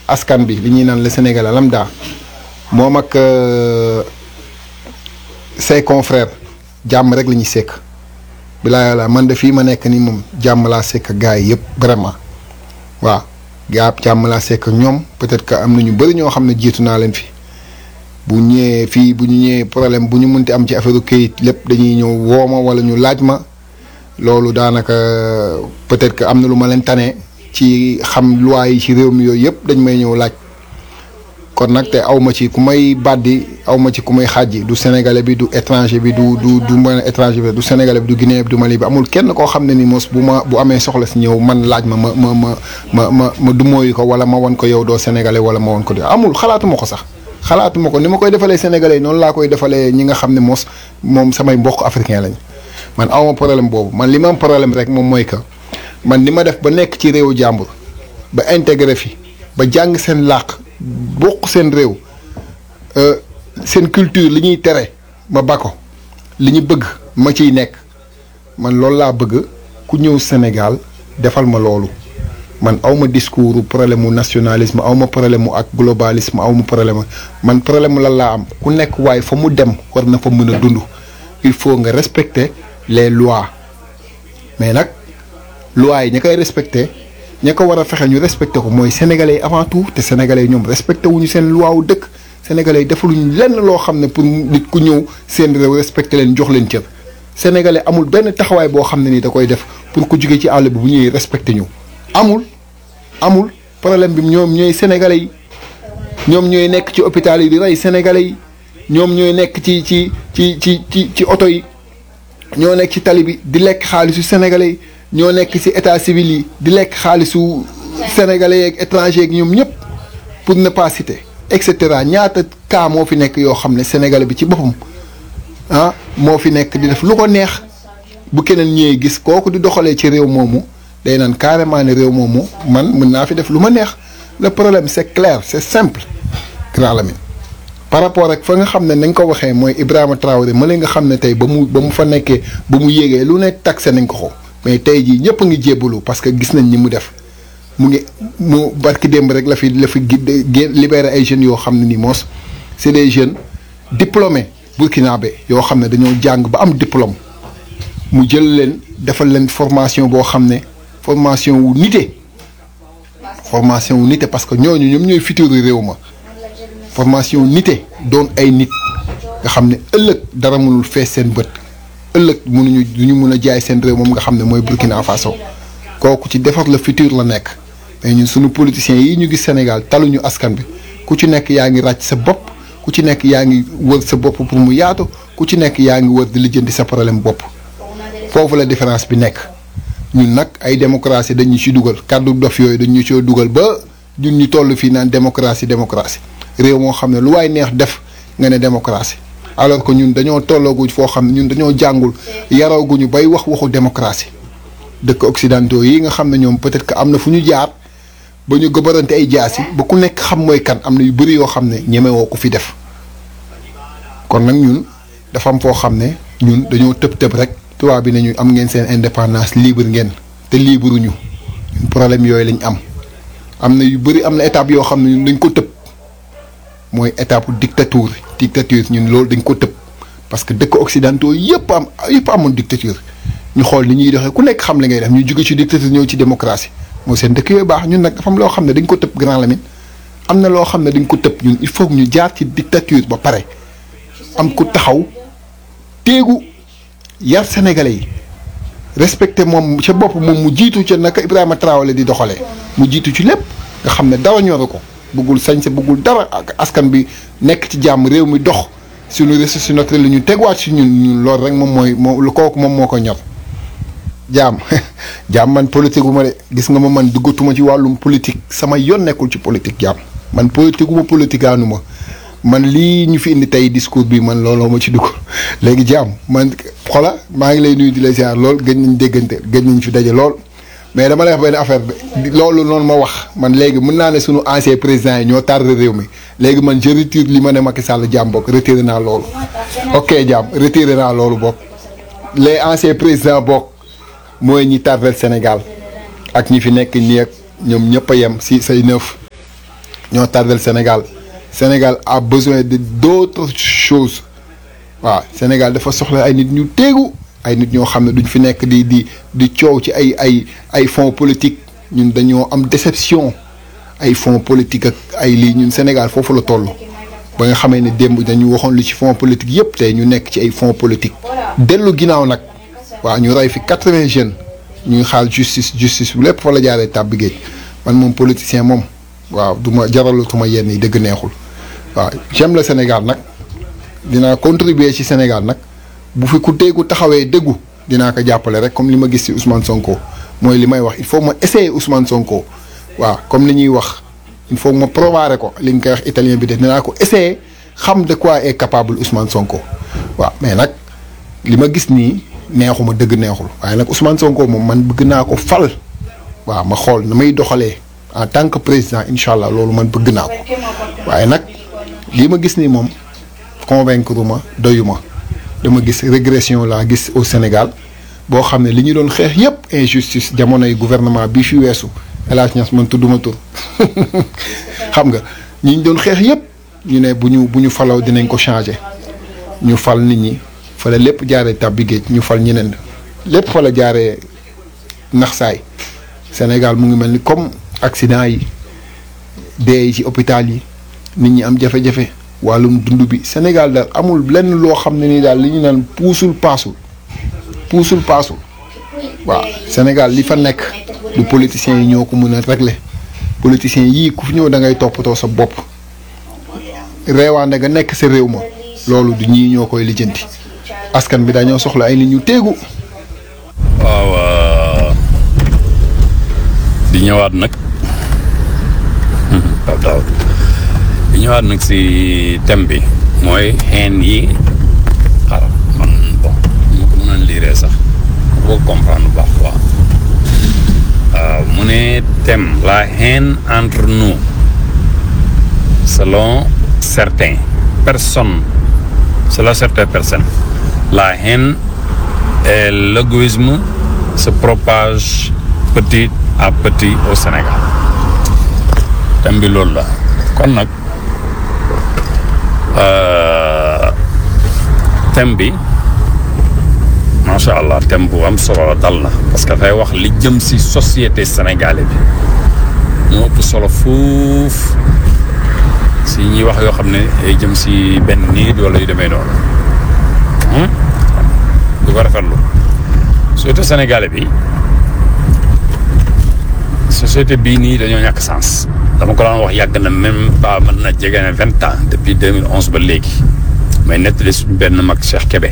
askan bi li ñuy naan le Sénégalais lambda moom ak ses confrères jàmm rek la ñuy sekk bilaay wala man de fii ma nekk ni moom jàmm laa sekk gars yi yëpp vraiment waaw gaa jàmm laa sekk ñoom peut-être que am na ñu bëri ñoo xam ne jiitu naa leen fi bu ñëwee fii bu ñu ñëwee problème bu ñu mënti am ci affaire këyit lépp dañuy ñëw woo ma wala ñu laaj ma loolu daanaka peut-être que am na lu ma leen tane ci xam loi yi ci réew mi yooyu yëpp dañ may ñëw laaj kon nag te aw ma ci ku may bàddi aw ma ci ku may xàjji du sénégalais bi du étranger bi du mën étranger bi du sénégalais bi du guinéen bi du Mali bi amul kenn koo xam ne ni mos bu amee soxla si ñëw man laaj ma du mooyu ko wala ma wan ko yow doo sénégalais wala ma wan ko amul xalaatuma ko sax xalaatuma ko ni ma koy defalee sénégalais yi noonu laa koy defalee ñi nga xam ne moom samay mbokk africain lañ man awma problème boobu man li ma am problème rek moom mooy que man ni ma def ba nekk ci réewu jàmbur ba intégré fi ba jàng seen làq bokk seen réew seen culture li ñuy tere ma ba ko li ñu bëgg ma ciy nekk man loolu laa bëgg ku ñëw Sénégal defal ma loolu man awma discours problème mu nationalisme awma problème mu ak globalisme awma problème man problème mu lan laa am ku nekk waaye fa mu dem war na fa mën a dund il faut nga respecter les lois mais nag lois yi ña koy respecter ña ko war a fexe ñu respecté ko mooy sénégalais yi avant tout te sénégalais yi ñoom respecté wuñu seen loi wu dëkk sénégalais yi defaluñu lenn loo xam ne pour nit ku ñëw seen réew respecté leen jox leen cër sénégalais amul benn taxawaay boo xam ne ni da koy def pour ku jógee ci àll bi bu ñëwee respecté ñu amul problème bi ñoom ñooy sénégalais yi ñoom ñooy nekk ci hôpital yi di rey sénégalais yi ñoom ñooy nekk ci oto yi ñoo nekk ci tali bi di lekk xaalisu sénégalais yi ñoo nekk ci état civil yi di lekk xaalisu sénégalais yeeg étranger yeeg ñoom ñëpp pour ne pas citer et cetera ñaata cas moo fi nekk yoo xam ne sénégalais bi ci boppam moo fi nekk di def lu ko neex bu keneen ñëwee gis kooku di doxalee ci réew moomu day naan carrément ne réew moomu man mën naa fi def lu ma neex le problème c'est clair c'est simple Grand Lamine par rapport ak fa nga xam ne nañ ko waxee mooy Ibrahima Traoré ma nga xam ne tey ba mu fa nekkee ba mu yéegee lu ne taxé nañ ko mais tey jii ñëpp a ngi jébbalu parce que gis nañ ni mu def mu barki démb rek la fi libéré ay jeunes yoo xam ne ni moos c'est des jeunes diplômés burkinabé yoo xam ne dañoo jàng ba am diplôme mu jël leen defal leen formation boo xam ne formation wu nite parce que ñooñu ñoom ñooy futur réew ma formation nite doon ay nit nga xam ne ëllëg dara mënul fees seen bët ëllëg duñu mun a jaay seen réew moom nga xam ne mooy Burkina Faso kooku ci defar le futur la nekk mais ñun suñu politiciens yi ñu gis Sénégal taluñu askan bi ku ci nekk yaa ngi ràcc sa bopp ku ci nekk yaa ngi wër sa bopp pour mu yaatu ku ci nekk yaa ngi wër di lijjanti sa problème bopp foofu la différence bi nekk ñun nag ay démocratie dañu ci dugal kàddu dof yooyu dañu ci dugal ba ñun ñu toll fii naan démocratie réew moo xam ne lu waay neex def nga ne démocratie alors que ñun dañoo tollooguñ foo xam ne ñun dañoo jàngul yarooguñu bay waxu démocratie dëkk occidentaux yi nga xam ne ñoom peut-être que am na fu ñu jaar ba ñu gëbërante ay jaasi ba ku nekk xam mooy kan am na yu bëri yoo xam ne ñemewoo ko fi def kon nag ñun dafa am foo xam ne ñun dañoo tëb rek tubaab bi nañu am ngeen seen indépendance libre ngeen te libre ñu problème yooyu lañ am na yu bëri am na étape yoo xam ne ñun dañ ko tëb mooy étape dictature ñun loolu dañ ko tëb parce que dëkk occidentaux yëpp amoon dictature ñu xool ni ñuy doxee ku nekk xam li ngay def ñu jóge ci dictature ñëw ci démocratie mooy seen dëkk yooyu baax ñun nag dafa am loo xam ne dañ ko tëb Grand Lamine am na loo xam ne dañ ko tëb ñun il faut que ñu jaar ci dictature ba pare am ku taxaw téegu yar sénégalais yi respecté moom ca bopp moom mu jiitu ca naka Ibrahima Traoré di doxalee mu jiitu ci lépp nga xam ne dara ñoru ko bëggul sañse bëggul dara ak askan bi nekk ci jàmm réew mi dox suñu ressources naturelles li ñu tegwaat si ñun loolu rek moom kooku moom moo ko ñor jaam man politique gu ma de gis nga man duggatuma ci wàllum politique sama yoon nekkul ci politique jaam man politique gu ma politikaanu ma man lii ñu fi indi tey discours bi man looloo ma ci dugg léegi jaam man xola maa ngi lay nuyu di la ziar lool gëj nañ déggante gëj nañ fi daje lool mais dama lay wax benn affaire bi loolu noonu ma wax man léegi mën naa ne sunu ancien président yi ñoo tardé réew mi léegi man je retire li ma ne Macky Sall jaam bokk retiré naa loolu ok jaam retiré naa loolu bokk les anciens présidents bokk mooy ñi tardé Sénégal ak ñi fi nekk nii ak ñoom ñëpp a yem si say neuf ñoo tardel Sénégal. Sénégal a besoin de d'autres choses waaw Sénégal dafa soxla ay nit ñu téegu ay nit ñoo xam ne duñ fi nekk di coow ci ay fonds politique ñun dañoo am déception ay fonds politique ak ay lii ñun Sénégal foofu la toll ba nga xamee ne démb dañu waxoon lu ci fonds politique yëpp tey ñu nekk ci ay fonds politique dellu ginnaaw nag waaw ñu rey fi 80 jeunes ñuy xaal justice bu lépp fa la jaaree tàbbi géej man moom politicien moom waaw du ma jaralatuma yenn yi dëgg neexul waaw j'aime le Sénégal nag dinaa contribuer ci Sénégal nag bu fi ku teegu taxawee dëggu dinaa ko jàppale rek comme li ma gis ci Ousmane Sonko mooy li may wax il faut ma essayer Ousmane Sonko waaw comme li ñuy wax il faut ma provar ko li nga koy wax italien bi de dinaa ko essayer xam de quoi est capable Ousmane Sonko waaw mais nag li ma gis nii neexuma dëgg neexul waaye nag Ousmane Sonko moom man bëgg naa ko fal waaw ma xool na may doxalee en tant que président incha allah loolu man bëgg naa ko waaye nag lii ma gis nii moom convaincre ma doyuma dama gis régression laa gis au Sénégal boo xam ne li ñu doon xeex yépp injustice jamonoy gouvernement bii fi weesu El Hadj Niass man tudduma tur xam nga ñi ñu doon xeex yépp ñu ne bu ñu falaw dinañ ko changer ñu fal nit ñi fa la lépp jaaree tàbbi géej ñu fal ñeneen lépp fa la jaaree nax saay Sénégal mu ngi mel ni comme accident yi dee ci hôpital yi nit ñi am jafe-jafe wàllum dund bi Sénégal daal amul lenn loo xam ne ni daal li ñu naan puusul paasul waaw Sénégal li fa nekk du politiciens yi ñoo ko mën a régler politiciens yii ku fi ñëw da ngay toppatoo sa bopp reewaande nga nekk sa réew ma loolu du ñii ñoo koy lijjanti askan bi dañoo soxla ay nit ñu téegu. waaw di ñëwaat nag di ñëwaat nag si thème bi mooy xeen yi xaaral man bon mu ko mën a liiree sax boo comprendre bu baax quoi waaw mu ne thème la haine entre nous selon certaines personnes la haine et l'égoïsme se propagent petit à petit au Sénégal thème bi loolu la kon nag thème bi macha allah thème bu am solo la dal na parce que dafay wax li jëm ci société sénégalaise bi moo ëpp solo fuuf si ñuy wax yoo xam ne ay jëm ci benn nit wala yu demee noonu du ko rafetlu société sénégalaise bi société bii nii dañoo ñàkk sens dama ko daan wax yàgg na même pas mën na jege na 20 ans depuis 2011 ba léegi may nettali suñu benn mag Cheikh Kébé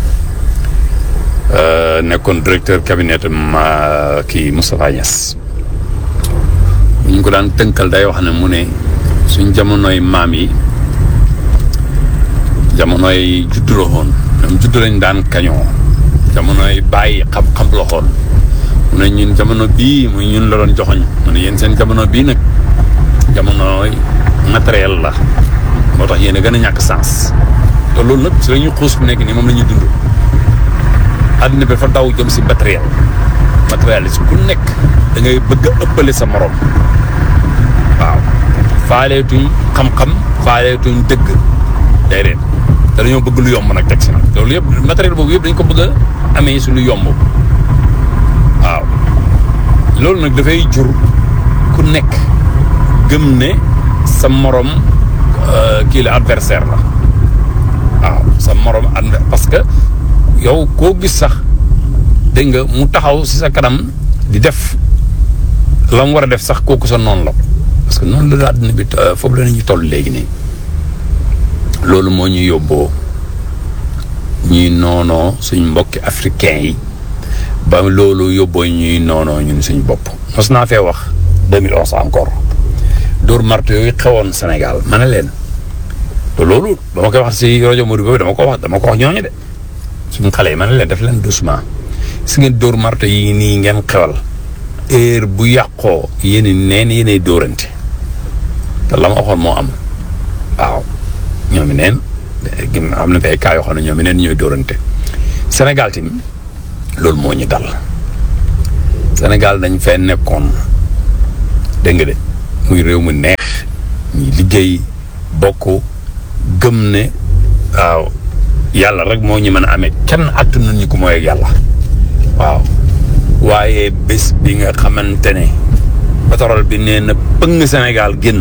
nekkoon directeur cabinet ma kii Moustapha Niass ñu ko daan tënkal day wax ne mu ne suñ jamonoy maam yi jamonoy juddu la woon ñoom juddu lañ daan kañoo jamonoy bàyyi xam-xam la woon mu ne ñun jamono bii muy ñun la doon joxoñ mu ne yéen seen jamono bii nag jamonoy matériel la moo tax yéen a gën a ñàkk sens te loolu nag si la ñuy xuus bu nekk nii moom la ñuy dund àddina bi dafa daw jëm si matérialisme ku nekk da ngay bëgg a ëppale sa morom waaw faaleetuñ xam-xam faaleetuñ dëgg déedéet te dañoo bëgg lu yomb nag teg si nag loolu yëpp matériel boobu yëpp dañ ko bëgg a amee si lu yomb waaw loolu nag dafay jur ku nekk gëm ne sa morom kii la adversaire la waaw sa morom parce que yow koo gis sax dégg nga mu taxaw si sa kanam di def la mu war a def sax kooku sa noonu la parce que noonu la àddina bi foofu la ñu toll léegi nii loolu moo ñu yóbboo ñuy noonoo suñ mbokki africain yi ba loolu yóbboo ñuy noonoo ñun suñ bopp mos naa fee wax 2011 encore dóor marto yooyu xewoon Sénégal ma ne leen te loolu dama koy wax si rajo Modou boobu dama ko wax ñooñu de suñu xale yi ma ne leen def leen doucement si ngeen dóor marto yi nii ngeen xewal heure bu yàqoo yéen neen yéenay dóorante te la ma waxoon moo am waaw ñoomi neen am na fi ay cas yoo xam ne ñoomi neen ñooy dóorante Sénégal tamit loolu moo ñu dal Sénégal dañ fee nekkoon dégg nga de muy réew mu neex ñi liggéey bokk gëm ne waaw yàlla rek moo ñu mën a amee kenn attanu ñu ko mooy yàlla waaw waaye bés bi nga xamante ne pétrole bi nee na pëng Sénégal génn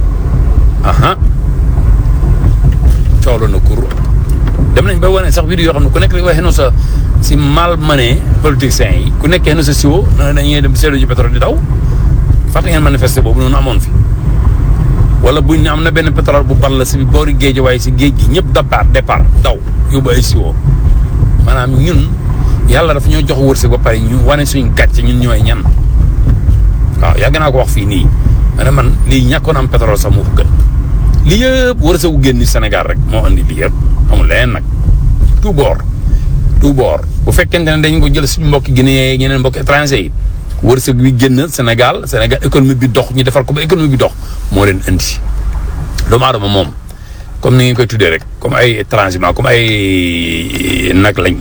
coolo na kur dem nañ ba wane sax vidéo yoo xam ne ku nekk rek waxee sa si mal mané politiciens yi ku nekk xenu sa siwo dañuy dem seetlu ji pétrole di daw fàtte ngeen manifester boobu noonu amoon fi wala buñ ne am na benn pétrole bu ball si boori géej waaye si géej gi ñëpp départ daw yóbbu ay siwo maanaam ñun yàlla dafa ñoo jox wërsëg ba pare ñu wane suñ gàcce ñun ñooy ñan waaw yàgg naa ko wax fii nii ma ne man lii ñàkkoon am pétrole sax moo ko gën lii yëpp wërsëgu génn Sénégal rek moo andi lii yëpp amul leneen nag tout bord bu fekkente ne dañ ko jël suñu mbokki Guinée yi ñeneen mbokki étranger yi wërsëg bi génn Sénégal économie bi dox ñu defar ko ba économie bi dox moo leen indi doomu aadama moom comme ni ngeen koy tuddee rek comme ay étranger comme ay nag lañ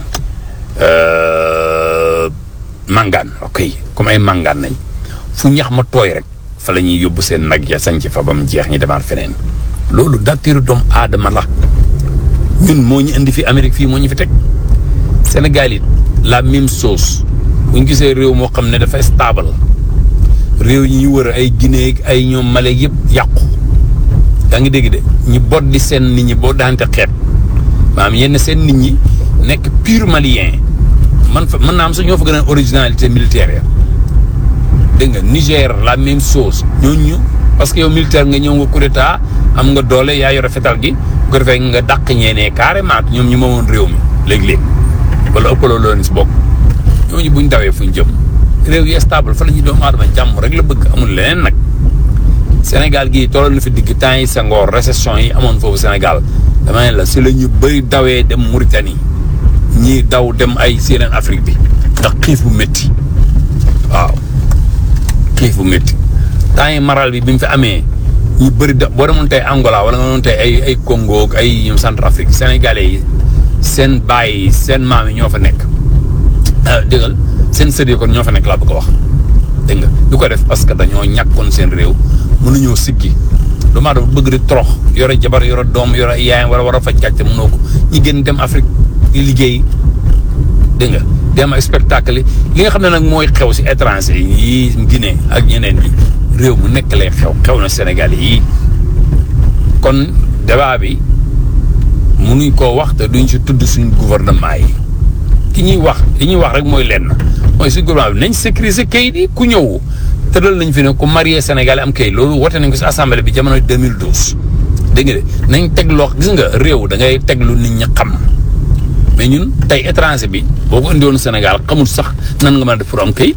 mangaan ok comme ay mangaan nañ fu ñax ma tooy rek fa la ñuy yóbbu seen nag ya sañ ci fa ba mu jeex ñu demaat feneen loolu datiru doomu aadama la ñun moo ñu indi fi Amérique fii moo ñu fi teg Sénégal it la même chose bu ñu gisee réew moo xam ne dafa stable réew yi ñu wër ay Guinée ay ñoom Mali yëpp yàqu yaa ngi dégg de ñu bot di seen nit ñi boo daante xeet maanaam yenn seen nit ñi nekk pur malien mën naa am sax ñoo fa gën a originalité militaire ya dégg nga Niger la même chose ñooñu parce que yow militaire nga ñëw nga coup d'état am nga doole yaa yore fetal gi bu ko defee nga dàq ñeenee carrément ñoom ñu moomoon réew mi léegi-léegi wala ëppaloo loolu si bokk ñooñu buñ dawee fuñ jëm réew yi stable fa la ñuy doomu aadama jàmm rek la bëgg amul leneen nag Sénégal gii tollal na fi digg temps yi Senghor récession yi amoon foofu Sénégal dama ne la si la ñu bëri dawee dem Mauritanie ñii daw dem ay yeneen Afrique bi ndax xiif bu métti waaw xiif bu métti temps yi maral bi mu fi amee ñu bëri boo demoon tey Angola wala nga doon tey ay Congo ak ay ñoom Centrafrique sénégalais yi seen baay yi seen maam yi ñoo fa nekk déggal seen sët yi kon ñoo fa nekk laa bëgg a wax dégg nga du ko def parce que dañoo ñàkkoon seen réew mënuñoo siggi doomu aadama bëgg di torox yore jabar yore doom yore yaayam wala war a faj gàcce mënoo ko ñi gën dem Afrique di liggéey dégg nga dem ay spectacle li nga xam ne nag mooy xew si étranger yi Guinée ak ñeneen ñi réew mu nekk lay xew na Sénégal yi kon débat bi mënuñ koo wax te duñ si tudd suñ gouvernement yi ki ñuy wax li ñuy wax rek mooy lenn mooy suñ gouvernement bi nañ sécuriser kayit yi ku ñëw tëral nañ fi ne ku marié Sénégalais am kayit loolu wote nañ ko si assemblée bi jamono 2012 dégg nga de nañ teg loo gis nga réew da ngay teg lu nit ñi xam mais ñun tey étranger bi boo ko indiwoon Sénégal xamul sax nan nga mën a def pour am kayit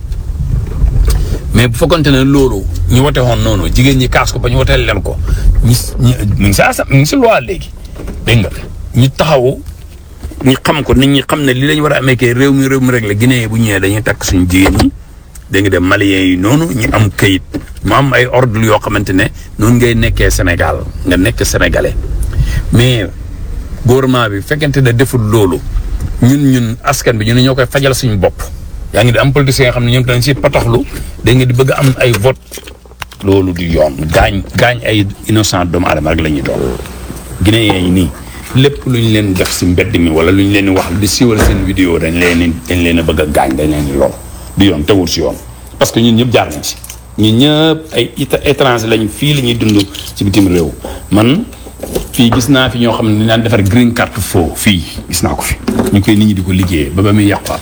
mais bu fekkonte ne loolu ñu wote woon noonu jigéen ñi kaas ko ba ñu woteel leen ko ñu ngi si loi léegi dégg nga ñu taxawu ñu xam ko nit ñi xam ne li lañ war a amee kay réew mi rek la Guinée bu ñëwee dañuy takk suñu jigéen ñi dégg nga dem Maliens yi noonu ñu am kayit mu am ay ordre yoo xamante ne noonu ngay nekkee Sénégal nga nekk sénégalais mais gouvernement bi fekkente ne deful loolu ñun askan bi ñu ne ñoo koy fajal suñu bopp yaa ngi di am politiciens yoo xam ne ñoom dañ si pataxlu dégg nga di bëgg am ay vote loolu du yoon gaañ ay innocent doomu aadama rek la ñuy doon Guinéens yi nii lépp lu ñu leen def si mbedd mi wala lu ñu leen wax di siiwal seen vidéo dañ leen a bëgg a gaañ dañ leen di lool du yoon tegul si yoon parce que ñun ñëpp jaar nañ si ñun ñëpp ay étranger lañ fii la ñuy dund ci bitim réew man fii gis naa fi ñoo xam ne dañ daan defar green card faux fii gis naa ko fi ñu koy nit ñi di ko liggéeyee ba muy yàqaat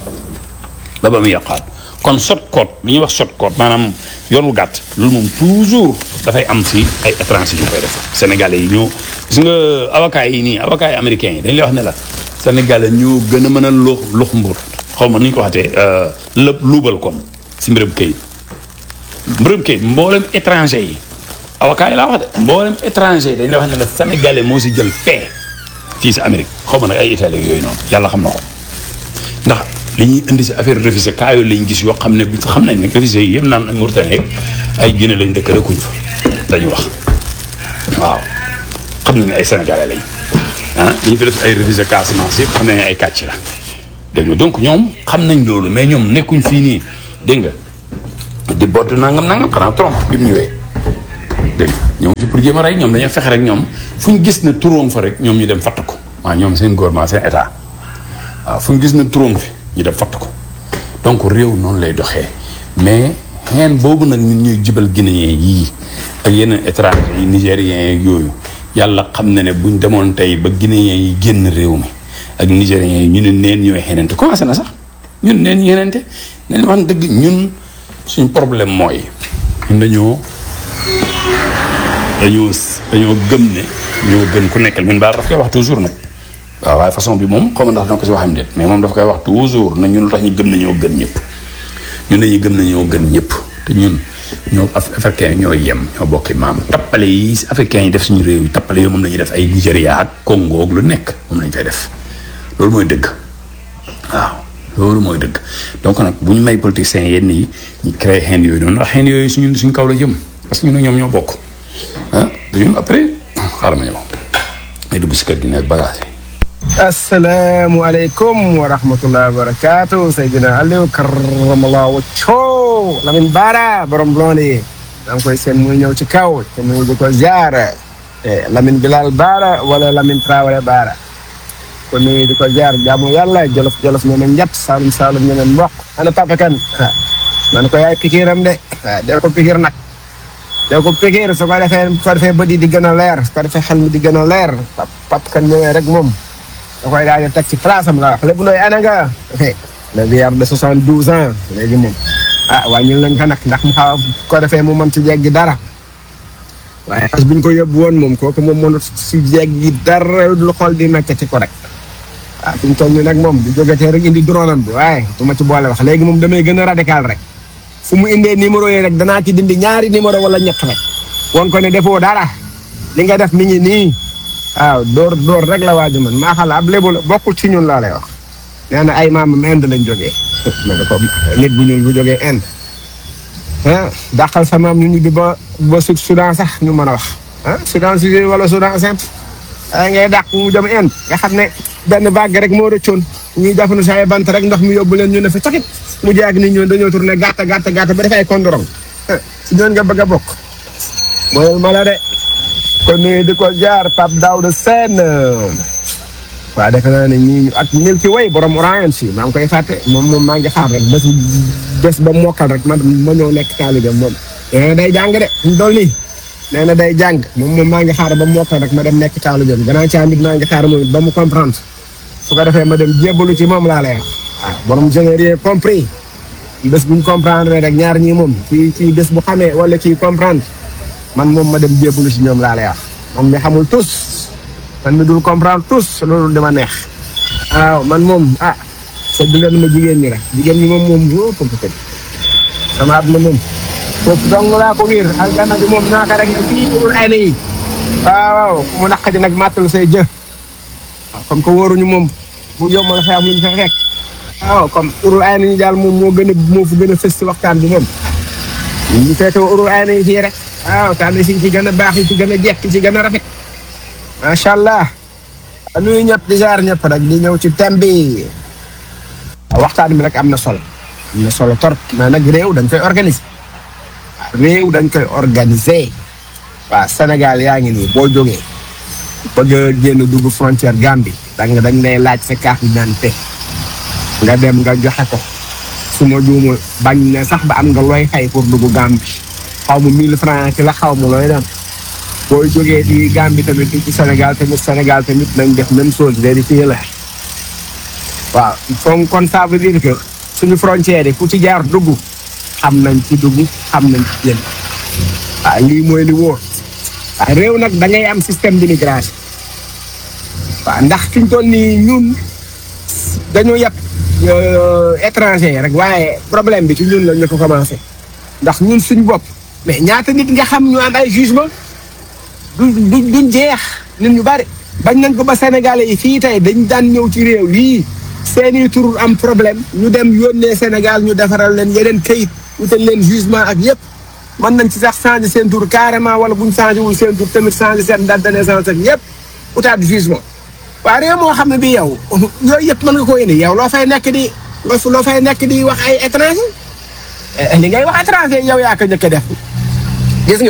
kon short code li ñuy wax short code maanaam yoon wu gàtt loolu moom toujours dafay am si ay étranger yu koy def sénégalais yi ñoo gis nga avocats yi nii avocats yi américains yi dañ lay wax ne la sénégalais ñoo gën a mën a lux mbur xaw ma nu ñu ko waxatee lépp luubal kon si mbirum kayit mboolem étranger yi avocats yi laa wax de mboolem étranger yi dañ lay wax ne la sénégalais moo si jël fee fii si Amérique xaw ma nag ay Italie yooyu noonu yàlla xam na ko ndax li ñuy indi si affaire révisé kaa yooyu lañ gis yoo xam ne bi xam nañ ne révisé yi yëpp naan ak Mauritanie ay Guinée lañ dëkk rekuñ fa dañu wax waaw xam nañ ne ay sénégalais lañ ñu fi def ay révisé Casamance yëpp xam nañ ne ay kàcc la dégg nga donc ñoom xam nañ loolu mais ñoom nekkuñ fii nii dégg nga di bodd nangam xanaa Trump bi mu ñëwee dégg ñëw ci pour jéem a rey ñoom dañoo fexe rek ñoom fu ñu gis ne turóom fa rek ñoom ñu dem fatt ko waaw ñoom seen gouvernement seen état waaw fu ñu gis ne turóom fi ñu dem fatt ko donc réew noonu lay doxee mais xeen boobu nag ñun ñuy jibal guinéen yii ak yeneen étranger yi nigériens yooyu yàlla xam na ne buñ demoon tey ba guinéen yi génn réew mi ak nigériens yi ñu ne neen ñooy xenente commencé na sax ñun neen ñu xenente neen wax dëgg ñun suñ problème mooy ñun dañoo gëm ne ñoo gën ku nekkal ñun baal daf koy wax toujours nag waaw waaye façon bi moom xaw ma ndax danga ko si waxam déet mais moom daf koy wax toujours na ñun lu tax ñu gëm ne ñoo gën ñëpp ñun dañuy gëm ne ñoo gën ñëpp te ñun ñoo africain ñoo yem ñoo bokki maam tappale yi africain yi def suñu réew yi tappale yooyu moom la ñuy def ay Nigéria ak Congo ak lu nekk moom lañ fay def loolu mooy dëgg waaw loolu mooy dëgg donc nag bu ñu may politiciens yenn yi ñu créé xeen yooyu noonu ndax xeen yooyu suñu kaw la jëm parce que ñun ak ñoom ñoo bokk ah ñun après xaaral ma ñëw may dugg si kër gi nekk bagage asalaamaaleykum wa rahmatullahi wa barakaatu Seydina Aliou karamallahu wajhahu Lamine Bara borom Blondie da nga koy seen muy ñëw ci kaw te muy di ko ziar Lamine Bilal Bara wala Lamine Traoré Bara kon nuyu di ko ziar jaamu yàlla jolof jolof ñu ne njat saalum saalum ñu ne mboq ana Papa Kane man ko yaay pikiram de del ko pikir nag del ko pikir su ko defee bët yi di gën a leer su ko defee xel mi di gën a leer Papa Kane ñëwee rek moom da koy daal di teg ci place am la wax lépp looy ana nga le vieillard de 72 ans léegi moom wàññil nañ ko nag ndax mu xaw ko defee mu mën ci jéggi dara waaye as buñ ko yóbbu woon moom kooku moom mënut si jéggi dara lu xool di nekk ci ko rek fi ñu toll nii nag moom di jógetee rek indi drone am bi waaye du ma ci boole wax léegi moom damay gën a radical rek fu mu indee numéro yi rek danaa ci dindi ñaari numéro wala ñett rek won ko ne defoo dara li nga def mi ngi nii waaw door rek la waaju man maa xala ab lébu la bokkul ci ñun laa lay wax nee na ay maamam Inde lañ jógee ma ne ko nit bu ñuul bu jógee Inde dàqal sa maam ñu ñibbi ba Soudan sax ñu mën a wax Soudan si wala Soudan simple ngay dàq mu jëm Inde nga xam ne benn vague rek moo rëccoon ñuy jàpp sa ay bant rek ndox mi yóbbu leen ñu ne fa cakit mu jaag nit ñoon dañoo tourné gàtt ba def ay kondorong si ñoon nga bëgg a bokk mooy ma la de kon nii di ko jaar Pape Daouda Sène waaw defe naa ne ñii ak Milky Way borom Orion si maa ngi koy fàtte moom maa ngi xaar rek bés ba mokkal rek ma ñëw nekk taalibe moom nee na day jàng de ñu dool nii nee na day jàng moom maa ngi xaar ba mokkal rek ma dem nekk taalibe gannaaw caa nit maa ngi xaar moom ba mu comprendre su ko defee ma dem jébbalu ci moom laa lay wax waaw borom je n'ai rien compris bés bu ñu comprendre rek ñaar ñii moom ci bés bu xamee wala kii comprendre man moom ma dem jébbalu ci ñoom laa lay wax moom mi xamul tous man mi dul comprendre tous loolu dama neex waaw man moom sedd leen ma jigéen ñi rek jigéen ñi moom boo pëmpëtëg sama àdduna moom foofu dong laa ko wiir aljanna bi moom naaka rek fii urul ay na yi waaw mu naq di nag màttal say jë waaw comme que wóoruñu moom bu yombal xeex muñu fa fekk waaw comme urul ay na yi daal moom moo fi gën a fës ci waxtaan bi moom ñu feetoo urul ay na yi fii rek waaw tànn si ci gën a baax yi ci gën a jekk ci gën a rafet macha allah nuyu ñëpp di jaar ñëpp rek di ñëw ci thème bi waxtaan bi rek am na solo torop mais nag réew dañ koy organiser waaw Sénégal yaa ngi nii boo jógee bëgg a génn dugg frontière Gambie dañ lay laaj sa carte d'identité nga dem nga joxe ko su ma juuma bañ ne sax ba am nga looy fay pour dugg Gambie xaw ma 1000 francs ci la xaw ma looy dem booy jógee di Gambie tamit ci Sénégal tamit nañ def même chose vérifier la waaw foog kon ça veut dire que suñu frontière yi ku ci jaar dugg xam nañ ci dugg xam nañ ci génn waaw lii mooy li wóor waaw réew nag da ngay am système d'immigration waaw ndax fi ñu toll nii ñun dañoo yàpp étranger rek waaye problème bi ci ñun lañ la ko commencé ndax ñun suñu bopp mais ñaata nit nga xam ñu am ay jugement duñ jeex nit ñu bari bañ nañ ko ba sénégalais yi fii tey dañ daan ñëw ci réew lii seeni tur am problème ñu dem yónnee Sénégal ñu defaral leen yeneen kayit wutal leen jugement ak yëpp mën nañ ci sax changer seen tur carrément wala buñ changé wul seen tur tamit changer seen date de naissance ak yëpp utaat jugement waaye réew moo xam ne bi yow yooyu yëpp mën nga koo indi yow loo fay nekk di wax ay étranger li ngay wax étranger yow yaa ko njëkk a def gis nga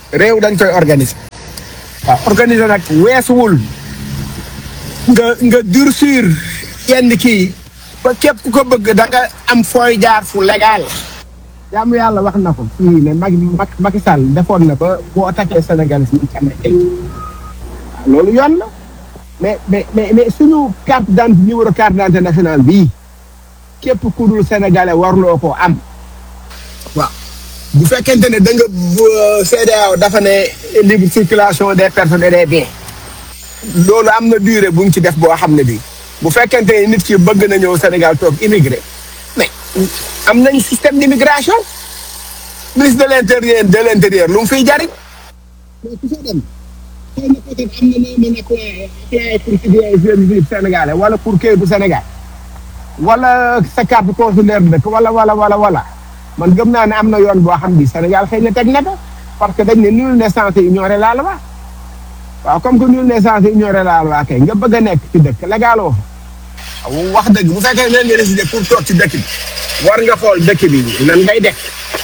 réew dañ koy organiser waaw organiser nag weesuwul nga durcir yenn kii ba képp ku ko bëgg da nga am fooy jaar fu légal jaamu yàlla wax na ko fii ne Macky Sall defoon na ba boo attaqué Sénégal si ñu amee tey loolu yoon la mais suñu carte d'identité numéro carte d'identité nationale bii képp ku dul sénégalais warloo ko am waaw bu fekkente ne da nga CEDEAO dafa ne libre circulation des personnes et des biens loolu am na durée bu ñu ci def boo xam ne bii bu fekkente ne nit ki bëgg na ñëw Sénégal toog immigré mais am nañ système d'immigration ministre de l'intérieur lu mu fiy jariñ mais ku fa dem xëy na peut-être am na noo mën a appliquer pour citoyen sénégalais wala pour këyitu Sénégal wala sa carte consulaire dëkk wala man gëm naa ne am na yoon boo xam bi Sénégal xëy na teg na ko parce que dañ ne nul n'est censé ignorer la loi waaw comme que nul n'est censé ignorer la loi kay nga bëgg a nekk ci dëkk légaloo fa wax dëgg bu fekkee ne nga décidé pour toog ci dëkk bi war nga xool dëkk bi nan ngay def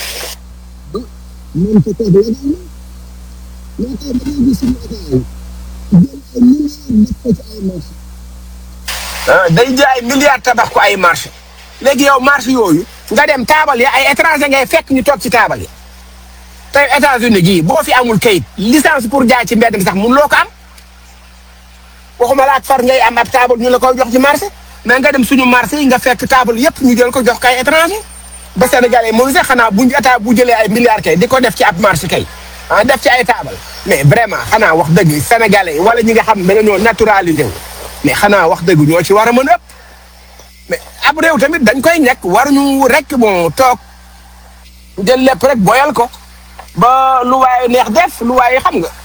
mën ko toog légalement loo tax da ngay gis suñu état yi jël ay milliards def ko ci ay marché day jaay milliards tabax ko ay marché léegi yow marché yooyu nga dem taabal ya ay étranger ngay fekk ñu toog ci taabal ya tey États-Unis gii boo fi amul kayit licence pour jaay ci mbedd mi sax mun loo ko am waxuma la ak far ngay am ab taabal ñu la koy jox ci marché mais nga dem suñu marché yi nga fekk taabal yëpp ñu jël ko jox kay étranger ba Sénégalais moom sax xanaa bu état bu jëlee ay milliards kay di ko def ci ab marché kay def ci ay taabal mais vraiment xanaa wax dëgg Sénégalais wala ñi nga xam ne dañoo naturalisé wu mais xanaa wax dëgg ñoo ci war a mën ëpp mais ab réew tamit dañ koy nekk waruñu rek bon toog jël lépp rek boyal ko ba lu waaye neex def lu waaye xam nga.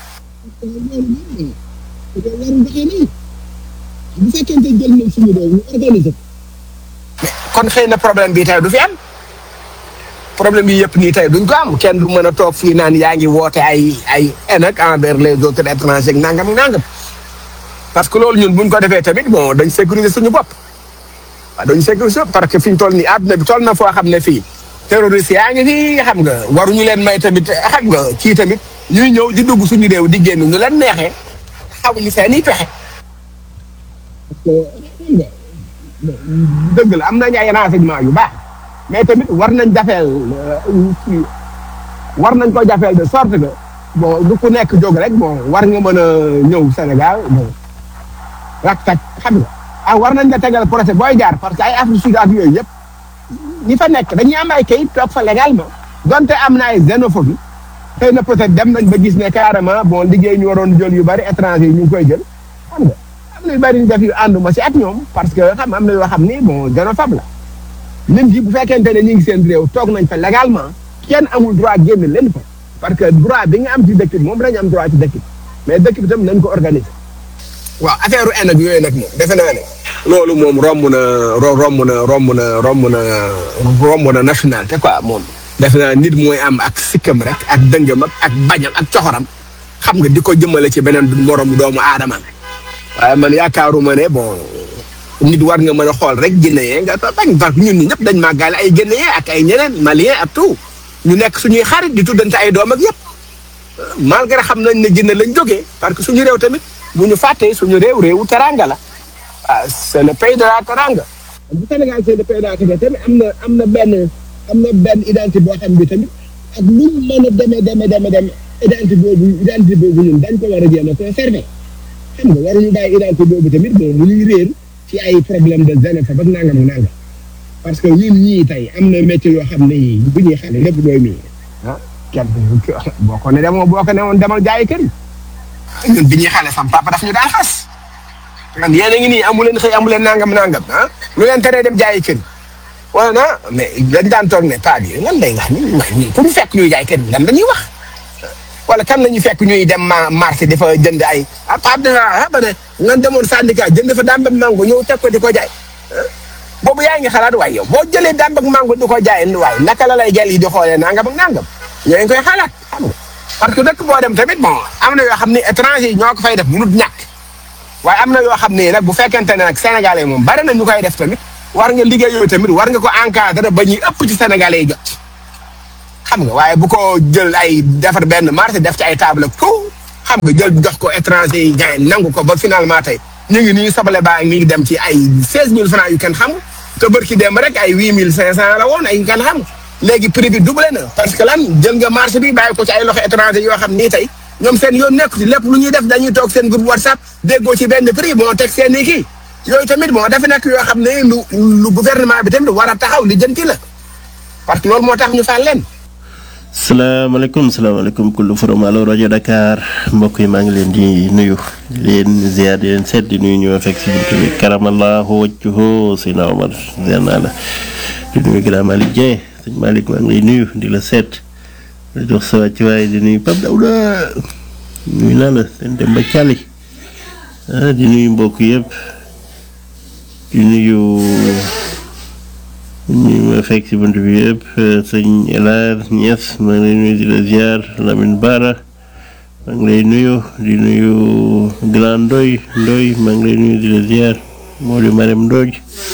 bu fekkente jël nañ suñu réew ñu organiser kon xëy na problème bi tey du fi am problème yi yëpp nii tey duñ ko am kenn du mën a toog fii naan yaa ngi woote ay haine ak envers les autres étrangers nangam parce que loolu ñun buñ ko defee tamit bon dañ sécuriser suñu bopp. waaw dañu sécuriser parce que fi ñu toll nii àdduna bi toll na foo xam ne fii terroriste yaa ngi fi xam nga waruñu leen may tamit xam nga kii tamit ñuy ñëw di dugg suñu réew di génn ñu leen neexee xamuñu seen i pexe. dëgg la am nañ ay renseignement yu baax mais tamit war nañ ko jafeel de sorte que bon du ku nekk jóg rek bon war nga mën a ñëw Sénégal bon rak-tak xam nga. war nañ la tegal procès booy jaar parce que ay Afrique Sud ak yooyu yëpp ñi fa nekk dañuy am ay kayit toog fa légalement donte am na ay xénophobie xëy na peut-être dem nañ ba gis ne carrément bon liggéey ñu waroon jël yu bari étranger yi ñu ngi koy jël xam nga am na yu bari ñu def yu ànduma si ak ñoom parce que xam am na yoo xam ni bon xénophobe la nit yi bu fekkente ne ñu ngi seen réew toog nañ fa légalement kenn amul droit génn leen fa parce que droit bi nga am ci dëkk bi moom lañ am droit ci dëkk bi mais dëkk bi tam nañ ko organiser. waaw affaire u en ak yooyu nag moom defe naa ne loolu moom romb na nationalité quoi moom defe naa nit mooy am ak sikkam rek ak dëngam ak bañam ak coxoram xam nga di ko jëmale ci beneen morom doomu aadama waaye man yaakaaruma ne bon nit war nga mën a xool rek Guinéen nga bañ parce que ñun ñi ñëpp dañ màggaale ay Guinéen ak ay ñeneen Malien ak tout ñu nekk suñuy xarit di tuddante ay doom ak yëpp malgré xam nañ ne Guinée lañ jógee parce que suñu réew tamit bu ñu fàttee suñu réewu teranga la ah c'est le pays de la teranga bu Sénégal c'est le pays de la teranga tamit am na benn identité boo xam bi tamit ak lu mu mën a demee identité boobu ñun dañ ko war a jéem a conserver xam nga waruñu bàyyi identité boobu tamit bon mu ñuy réer ci ay problème de xénophobie ak nangam parce que ñun ñii tey am na métier yoo xam ne yii bu ñuy xale lépp mooy mii kenn boo ko ne woon demal jaayi kër ñun bi ñuy xale sam papa daf ñu daan xas man yéen a ngi nii amu leen xëy amu leen nangam lu leen teree dem jaayi kër wala na mais dañ daan toog ne paa bi lan lay wax ni pour ñu fekk ñuy jaay kër gi lan dañuy wax wala kan la ñu fekk ñuy dem marché dafa jënd ay paa bi ba ne nga demoon syndicat jënd fa dàmbam mango ñëw teg ko di ko jaay boobu yaa ngi xalaat waaye yow boo jëlee dàmbam mango di ko jaay waaye naka la lay gel yi di xoolee nangam ak nangam yooyu koy xalaat xam nga parce que dëkk boo dem tamit bon am na yoo xam ne étranger yi ñoo ko fay def mënut ñàkk waaye am na yoo xam ne nag bu fekkente ne nag sénégalais moom bari na ñu koy def tamit war nga liggéey yooyu tamit war nga ko encadrer ba ñuy ëpp ci sénégalais yi jot xam nga waaye bu ko jël ay defar benn marché def ci ay table ak tout xam nga jël jox ko étranger yi gars yi nangu ko ba finalement tey ñu ngi nii sabale baa mi ngi dem ci ay 16000 francs yu kenn xam te bërki dem rek ay 8500 la woon ay yu kenn xam léegi prix bi doublé na parce que lan jël nga marché bi bàyyi ko ci ay loxo étranger yoo xam nii tey ñoom seen yoon nekk ci lépp lu ñuy def dañuy toog seen groupe WhatsApp déggoo ci benn prix moo teg seen i kii yooyu tamit moo dafa nekk yoo xam ne lu gouvernement bi tamit war a taxaw li jënti la parce que loolu moo tax ñu fal leen. salaamaaleykum kullu forum Allo rajo Dakar mbokk yi maa ngi leen di nuyu di leen ziar di leen seet di nuyu ñoo fekk si buntu bi karamallahu wajhuhu Seydina Omar ziar naa la di nuyu grand Malick Dieng sëñ Malick maa ngi lay nuyu di la seet di jox sa wàcc waaye di nuyu Pape Daouda nuyu naa la seen dem ba Thiali di nuyu mbokk yëpp di nuyu ñu ma fekk si bunt bi yëpp sëñ El Hadj Niass maa ngi lay nuyu di la ziar Lamine Bara maa ngi lay nuyu di nuyu Grand Ndoy maa ngi lay nuyu di la ziar Modou Marème Ndodj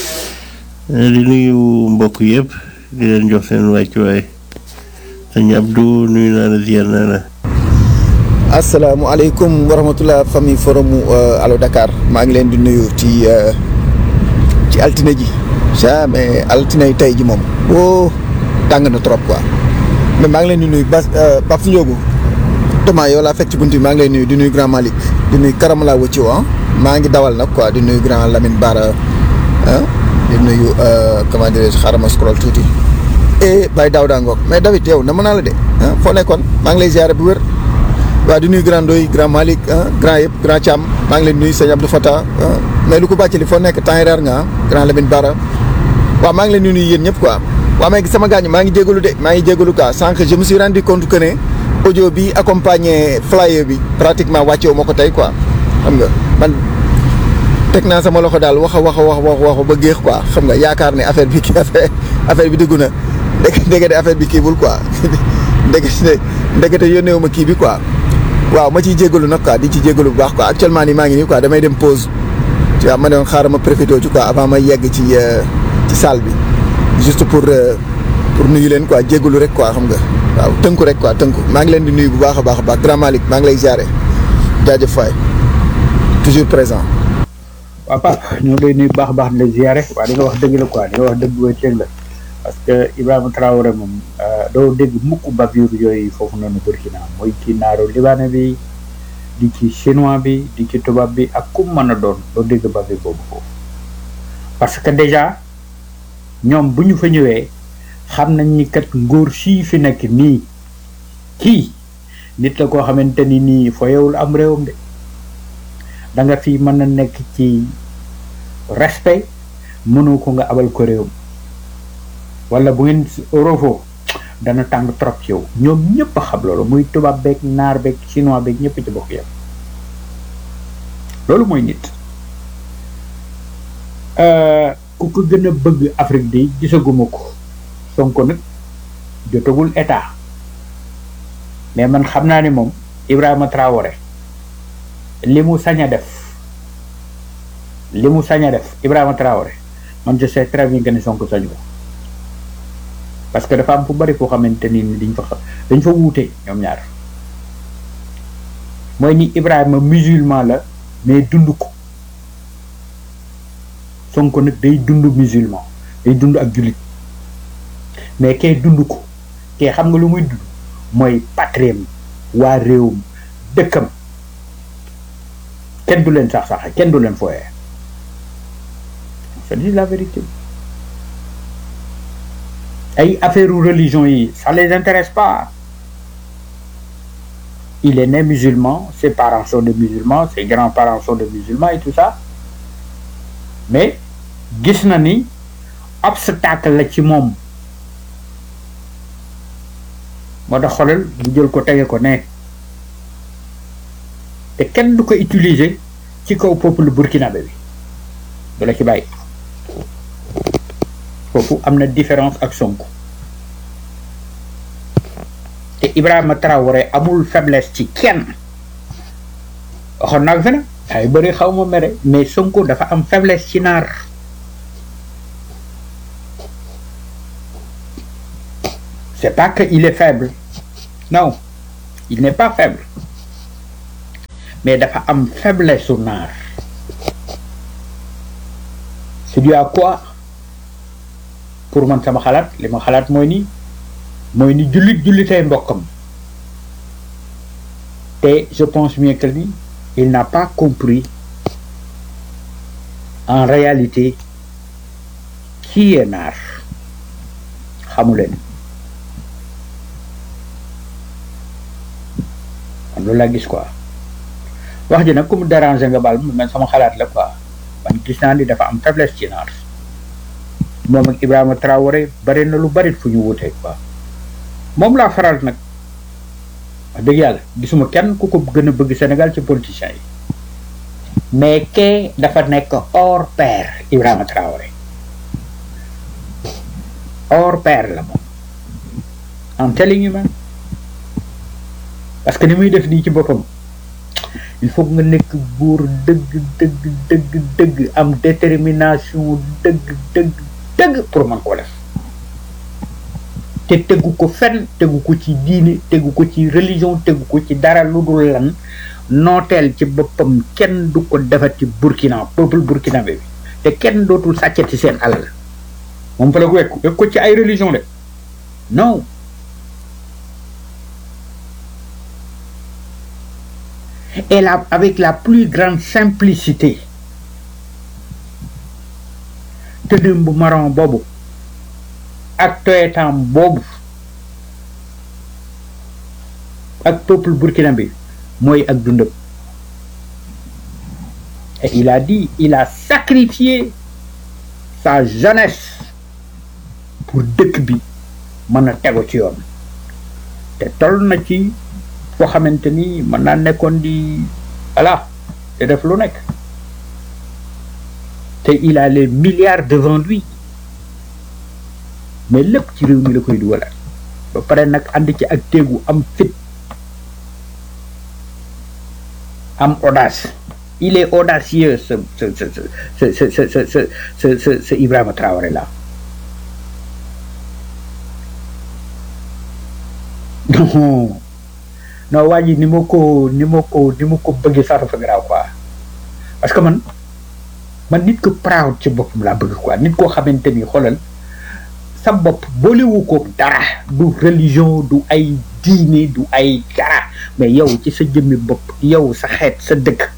di nuyu mbokk yëpp di leen jox seen wàccuwaay sëñ Abdou nuyu naa la ziar naa la. asalaamaaleykum wa rahmatulah famille forum Allo Dakar maa ngi leen di nuyu ci altine ji. mais altine tey ji moom boo tàng na trop quoi mais maa ngi leen di nuyu Pape Ndiogu Thomas yow laa fekk ci bunt bi maa ngi lay nuyu di nuyu grand Malick di nuyu Karamala Wacci maa ngi dawal nag quoi di nuyu grand Lamine Bara di nuyu comment dirais-je xaaral ma scroll tuuti et Baye Daouda Ngok mais David yow na mën naa la de foo nekkoon maa ngi lay ziare bu wér waaw di nuyu grand Ndoye grand Malick grand yëpp grand Thiam maa ngi leen nuyu sëñ Abdou Fata mais lu ko bàcc li foo nekk temps reer nga grand Lamine Bara waaw maa ngi leen di nuyu yéen ñëpp quoi waaw mais sama gaañ maa ngi jégalu de maa ngi jégalu quoi sànq je me suis rendu compte que ne audio bi accompagné flyer bi pratiquement wàccewu ma ko tey quoi xam nga man teg naa sama loxo daal wax ba géex quoi xam nga yaakaar ne affaire bi affaire bi dugg na ndekete affaire bi kiiwul quoi ndekete yónneewu ma kii bi quoi waaw ma ciy jégalu nag quoi di ci jégalu bu baax quoi actuellement nii maa ngi nii quoi damay dem pause tu vois ma doon xaaral ma profité ci quoi avant ma yegg ci salle bi juste pour nuyu leen quoi jégalu rek quoi xam nga waaw tënku rek quoi tënku maa ngi leen di nuyu bu baax a baax grand Malick maa ngi lay ziare jaajëf faay toujours présent. waaw Pape ñoo ngi lay nuyu bu baax a baax di la ziare waaye li nga wax dëgg la quoi li nga wax dëgg wéy la parce que Ibrahima Traoré moom doo dégg mukk bavure yooyu foofu noonu Burkina mooy ci naaru libanais bi di ci chinois bi di ci tubaab bi ak ku mën a doon doo dégg bavure boobu foofu parce que déjà. ñoom bu ñu fa ñëwee xam nañ ni kat nguur sii fi nekk nii kii nit la koo xamante ni nii foyewul am réewam de da nga fi mën a nekk ci respect mënu ko nga abal ko réewam wala bu ngeen roofoo dana tàng trop ci yow ñoom ñëpp a xam loolu muy tubaab beeg naar beeg chinois beeg ñëpp ci bokk yam loolu mooy nit ku ko gën a bëgg Afrique di gisaguma ko Sonko nag jotagul état mais man xam naa ni moom Ibrahima Traoré li mu sañ a def Ibrahima Traoré man je sais très bien que ni Sonko sañu ko parce que dafa am fu bari foo xamante ni dañ fa wuute ñoom ñaar mooy ni Ibrahima musulman la mais dund ko Sonko nag day dund musulman day dund ak jullit mais kay dund ko kay xam nga lu muy dund mooy patriem waa réewum dëkkam kenn du leen sax-saxe kenn du leen fooyee c'est la vérité ay affaire religion yi ça les intéresse pas il est né musulman ses parents sont des musulmans ses grands-parents sont des musulmans et tout ça mais gis na ni obstacle la ci moom moo tax xoolal bu jël ko tege ko ne te kenn du ko utiliser ci kaw peuple burkinabé bi du la ci bàyyi foofu am na différence ak Sonko te Ibrahima Traoré amul faiblesse ci kenn waxoon naa ko fi nag ay bëri xaw ma mere mais Sonko dafa am faiblesse ci naar c'est pas qu'il est faible, non, il n'est pas faible, mais dafa am faiblesse su naar. C'est dû à quoi? Pour man sama xalaat li ma xalaat mooy ni jullitay mbokkam. Et je pense bien que lui, il n'a pas compris en réalité qui est naar. xamu leen man loolu laa gis quoi. wax ji nag ku mu déranger nga baal man sama xalaat la quoi. man gis naa ni dafa am faiblesse ci naar. moom ak Ibrahima Traoré bari na lu bari fu ñu wutee quoi. moom laa faral nag. wax dëgg yàlla gisuma kenn ku ko gën a bëgg Sénégal ci politiciens yi. mais kee dafa nekk hors pair Ibrahima Traoré. hors pair la moom. I'm telling you man. parce que ni muy def nii ci boppam. il faut nga nekk góor dëgg am détermination dëgg pour man ko def. te tegu ko fenn tegu ko ci diine tegu ko ci religion tegu ko ci dara lu dul lan nooteel ci boppam kenn du ko defati Burkina peuple burkinabé bi te kenn dootul sàccati seen alal moom fa la ko wekk ko ci ay religion de non et là avec la plus grande simplicité tëddëm bu marron boobu ak toyetam boobu ak peuple burkinabé mooy ak dundam et il a dit il a sacrifié sa jeunesse pour dëkk bi mën a tegu ci yoon te toll na ci foo xamante ni mën naa nekkoon di voilà te def lu nekk te il a les milliards devant lui mais lépp ci réew mi la koy dugalal ba pare nag ànd ci ak téegu am fit am audace il est audacieux ce Ibrahima Traoré là non waa ji ni ma ko bëggee sax dafa garaaw quoi parce que man nit ko proud ci boppam laa bëgg quoi nit koo xamante ni xoolal sa bopp boolewu ko dara du religion du ay diine du ay dara mais yow ci sa jëmmi bopp yow sa xeet sa dëkk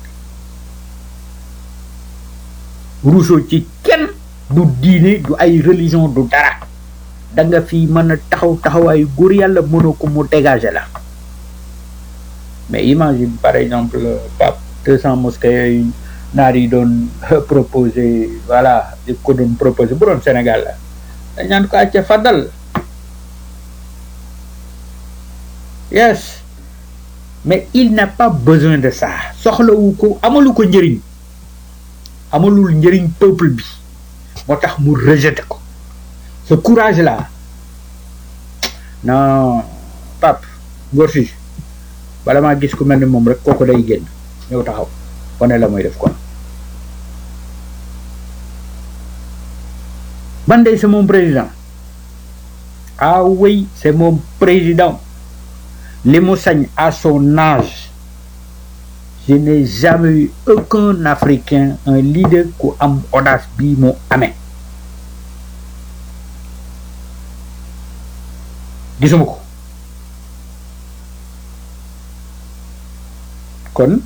ruusoo ci kenn du diine du ay religion du dara da nga fi mën a taxawaayu góor yàlla mënoo ko mu dégager la mais imagine par exemple Pape 200 mosquées yooyu naar yi doon proposé voilà di ko doon proposé bu doon Sénégal la dañ naan ko acca faddal yes mais il n'a pas besoin de ça soxlawu ko amalu ko njëriñ amalul njëriñ peuple bi moo tax mu rejeté ko ce courage là non Pape Ngor si bala maa gis ku mel ni moom rek kooku day génn ñëw taxaw wane la mooy def quoi man de c'est mon président ah oui c'est mon président li mu sañ à son âge je n'ai jamais eu aucun Africain un leader ku am audace bii mu amee gisuma ko kon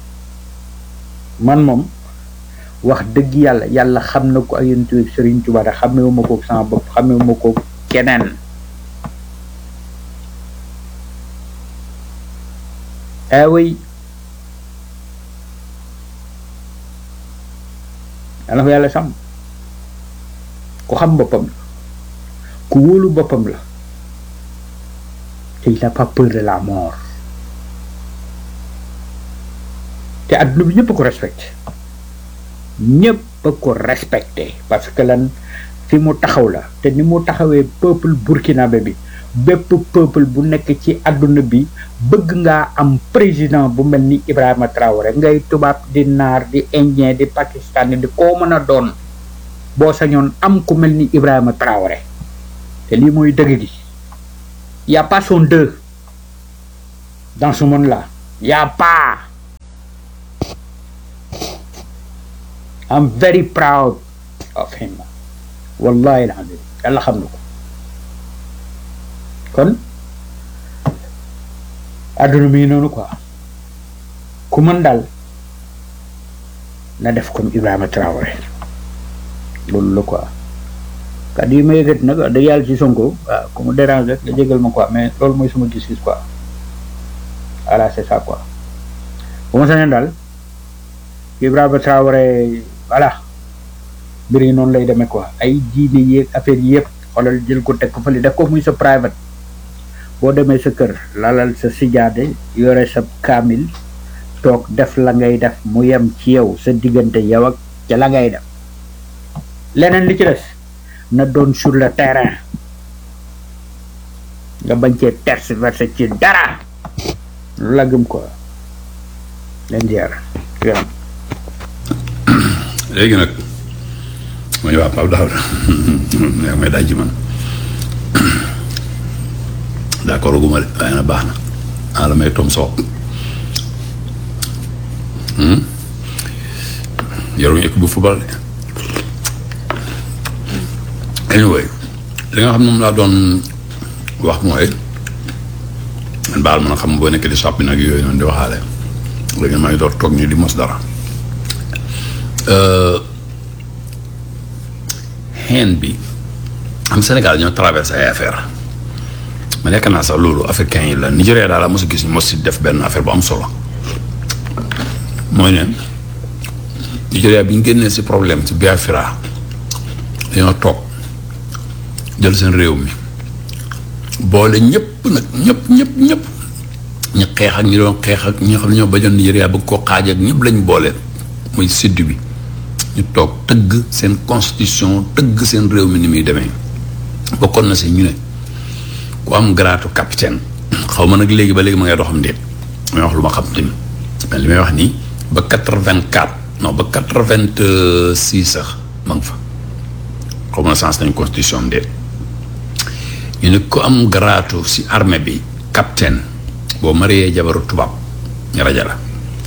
man moom wax dëgg yàlla xam na ko ak yonent bi Serigne Touba da xamewuma ko sama bopp xamewuma ko keneen oui yàlla ko yàlla sàmm ku xam boppam la ku wóolu boppam la te il n'a pas peur de la mort te adduna bi ñëpp ko respecté parce que lan fi mu taxaw la te ni mu taxawee peuple burkinabé bi bépp peuple bu nekk ci adduna bi bëgg ngaa am président bu mel ni Ibrahima Traoré ngay tubaab di naar di indien di pakistan di koo mën a doon boo sañoon am ku mel ni Ibrahima Traoré te lii mooy dëgg gi Il n'y a pas son deux dans ce monde-là. Il n'y a pas. I'm very proud of him. Wallahi alhamdulillah. Allah xam na ko. Kon àdduna mi noonu quoi. Ku mën daal na def comme Ibrahima Traoré. Loolu la quoi. Kàddu yi ma yëkkati nag da yàlla ci Sonko waaw ku mu dérange rek nga jégal ma quoi mais loolu mooy sama gis-gis quoi. Voilà c'est ça quoi. Bu ma sañoon daal Ibrahima Traoré voilà mbir yi noonu lay demee quoi ay diine yeeg affaire yi yëpp xoolal jël ko teg ko fële def ko muy sa private boo demee sa kër lalal sa sijaade yore sa kaamil toog def la ngay def mu yem ci yow sa diggante yow ak ca la ngay def leneen li ci des na doon sur le terrain nga bañ cee tergiverser ci dara lu la gëm quoi leen ziar léegi nag ma ñu waa Pape Daouda yaa may daj man d'accord gu ma de waaye na baax na la may tom soob yoruñu équipe bu football de anyway li nga xam ne moom laa doon wax mooy man baal ma na xam boo nekk di soppi nag yooyu noonu di waxaale léegi maa ngi door toog nii di mos dara xeen bi am Sénégal ñoo traversé ay affaire ma nekk naa sax loolu africain yi la Nigéria daal la mos a gis ñu mos si def benn affaire bu am solo mooy ne Nigéria bi ñu génnee si problème si Biafra dañoo toog jël seen réew mi boole ñëpp nag ñëpp ñu xeex ak ñi doon xeex ak ñi nga xam ne ñoo bañoon Nigéria bëgg koo xaaj ak ñëpp lañ boole muy sud bi ñu toog tëgg seen constitution tëgg seen réew mi ni muy demee bokkoon na si ñu ne ku am garaatu capitaine xaw ma nag léegi ba léegi ma ngay doxam déet may wax lu ma xam tamit mais li may wax nii ba 84 non ba 86 sax ma nga fa xaw ma na sens nañ constitution am déet ñu ne ku am garaatu si armée bi capitaine boo mariee jabaru tubaab ñu raja la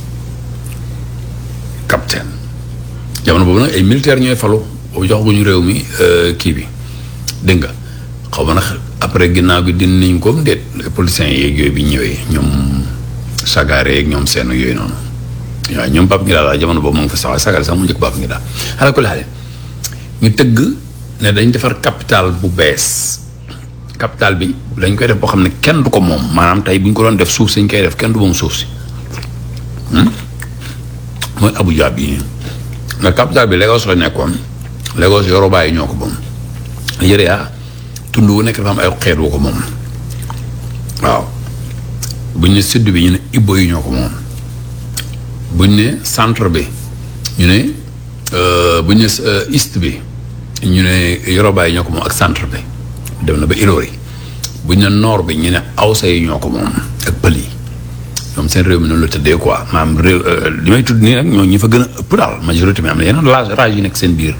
capitaine jamono boobu nag ay militaire ñooy falu boobu joxaguñu réew mi kii bi dégg nga xaw ma nag après ginnaaw gi din nañ ko déet politiciens yeeg yooyu bi ñëwee ñoom Sagare yeeg ñoom seen yooyu noonu waaw ñoom Pape ngi daal jamono boobu mu ngi fa sax Sagare sax mu njëkk Pape ngi daal xanaa ko laale ñu tëgg ne dañ defar capital bu bees capital bi dañ koy def boo xam ne kenn du ko moom maanaam tey bu ñu ko doon def suuf si ñu koy def kenn du moom suuf si mooy Abuja bii nga capital bi Lagos la nekkoon Lagos Yoruba yi ñoo ko moom Nigeria tund wu nekk dafa am ay xeet wu ko moom waaw buñ ne sud bi ñu ne Igbo yi ñoo ko moom buñ ne centre bi ñu ne buñ ne east bi ñu ne Yoruba yi ñoo ko moom ak centre bi dem na ba Ilori buñ ne nord bi ñu ne Awsa yi ñoo ko moom ak pël yi ñoom seen réew mi noonu la tëddee quoi maanaam réew li may tudd nii nag ñoo ñi fa gën a ëpp daal majorité mi am na yeneen rage yi nekk seen biir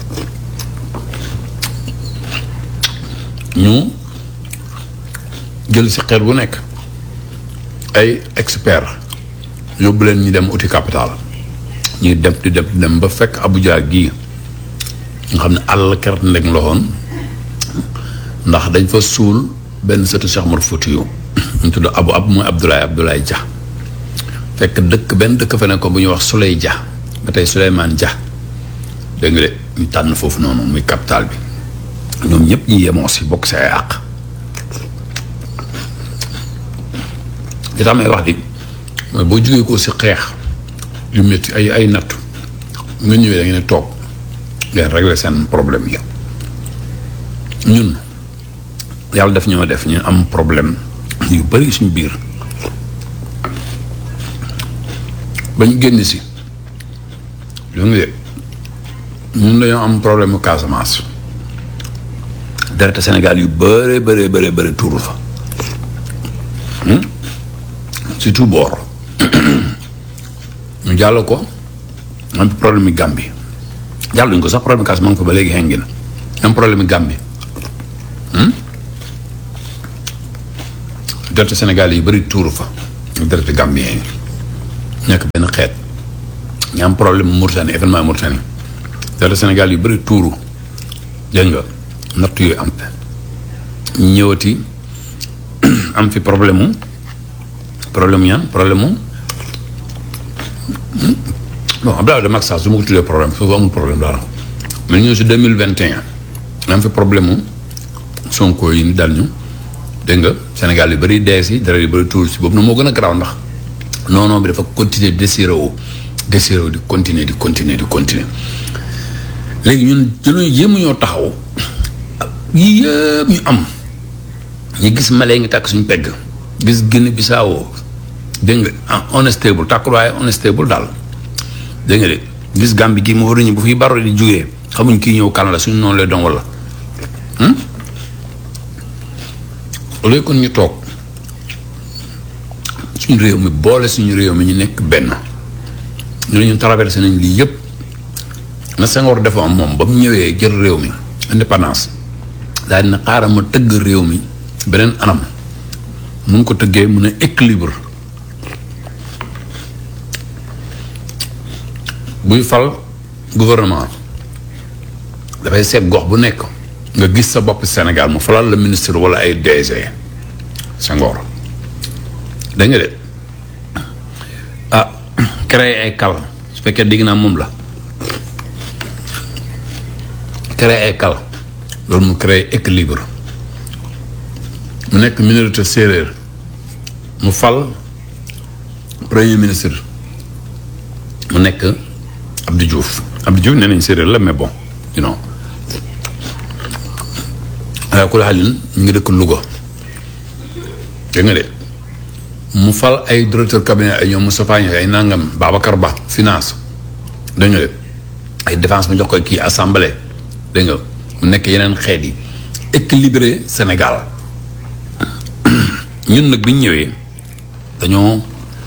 ñu jël si xeet bu nekk ay expert yóbbu leen ñu dem uti capital ñuy dem di dem ba fekk Abuja gii nga xam ne àll kert ndeg loxoon ndax dañ fa suul benn sëtu Cheikh Omar Foutiyou ñu tudd abu mooy Abdoulaye Dia fekk benn dëkk fa ne ko bu ñuy wax Souley Dia ba tey Souleymane Dia dégg nga de ñu tànn foofu noonu muy capital bi ñoom ñëpp ñu yemoo si bokk si ay àq li tax may wax di mooy boo jógee ko si xeex yu métti ay nattu nga ñëwee da ngeen ne toog ngeen régler seen problème yi ñun yàlla def ñoo def ñu am problème yu bari suñu biir bañ génn si yo nga ñun dañoo am problème mu Casamance deret Sénégal yu bëri tuuru fa surtout boor ñu jàll ko am problème yi Gambie jàlluñ ko sax problème Casamance fa ba léegi xengi na am problème yi Gambie deret Sénégal yi bëri tuuru fa deret Gambien yi nekk benn xeet ñu am problème Mauritanie événement Mauritanie deret Sénégal yi bëri tuuru dégg nga natt yooyu am ñu ñëwati am fi problème mu bon Abdoulaye de Macky Sall su ma ko tuddee problème foofu amul problème dara mais ñëw si 2021 am fi problème mu Sonko yi dal ñu dégg nga Sénégal yu bëri dee si dara yu bëri tuur si boobu na moo gën a garaaw ndax non bi dafa continuer désiré wu di continuer léegi ñun dañoo jéem ñoo taxaw yii yëpp ñu am ñu gis Mali ngi tàkk suñu pegg gis Guinée Bissau dégg nga unstable tàkkul waaye unstable daal dégg nga de gis Gambie gii moo war ñu bu fi baro di jógee xamuñ kii ñëw kan la suñu noonu lay doon wala léegi kon ñu toog suñu réew mi boole suñu réew mi ñu nekk benn ñu ne ñu traversé nañ lii yëpp na Senghor dafa am moom ba mu ñëwee jël réew mi indépendance daal dina xaaral ma tëgg réew mi beneen anam mun ko tëggee mun a équilibre buy fal gouvernement dafay seet gox bu nekk nga gis sa bopp Sénégal mu falal la ministre wala ay DG Senghor da nga de créer ay kal su fekkee dégg naa moom la créer ay kal loolu mu créer équilibre mu nekk minorité séeréer mu fal premier ministre mu nekk Abdou Diouf nee nañ séeréer la mais bon you know ku la xalin ñu ngi dëkk Louga dégg nga de mu fal ay directeur cabinet ay ñoom Moustapha Niasse ay nangam Babacar Ba finance dégg nga de ay défense mu jox koy kii assemblée dégg nga mu nekk yeneen xeet yi équilibré Sénégal ñun nag bi ñu ñëwee dañoo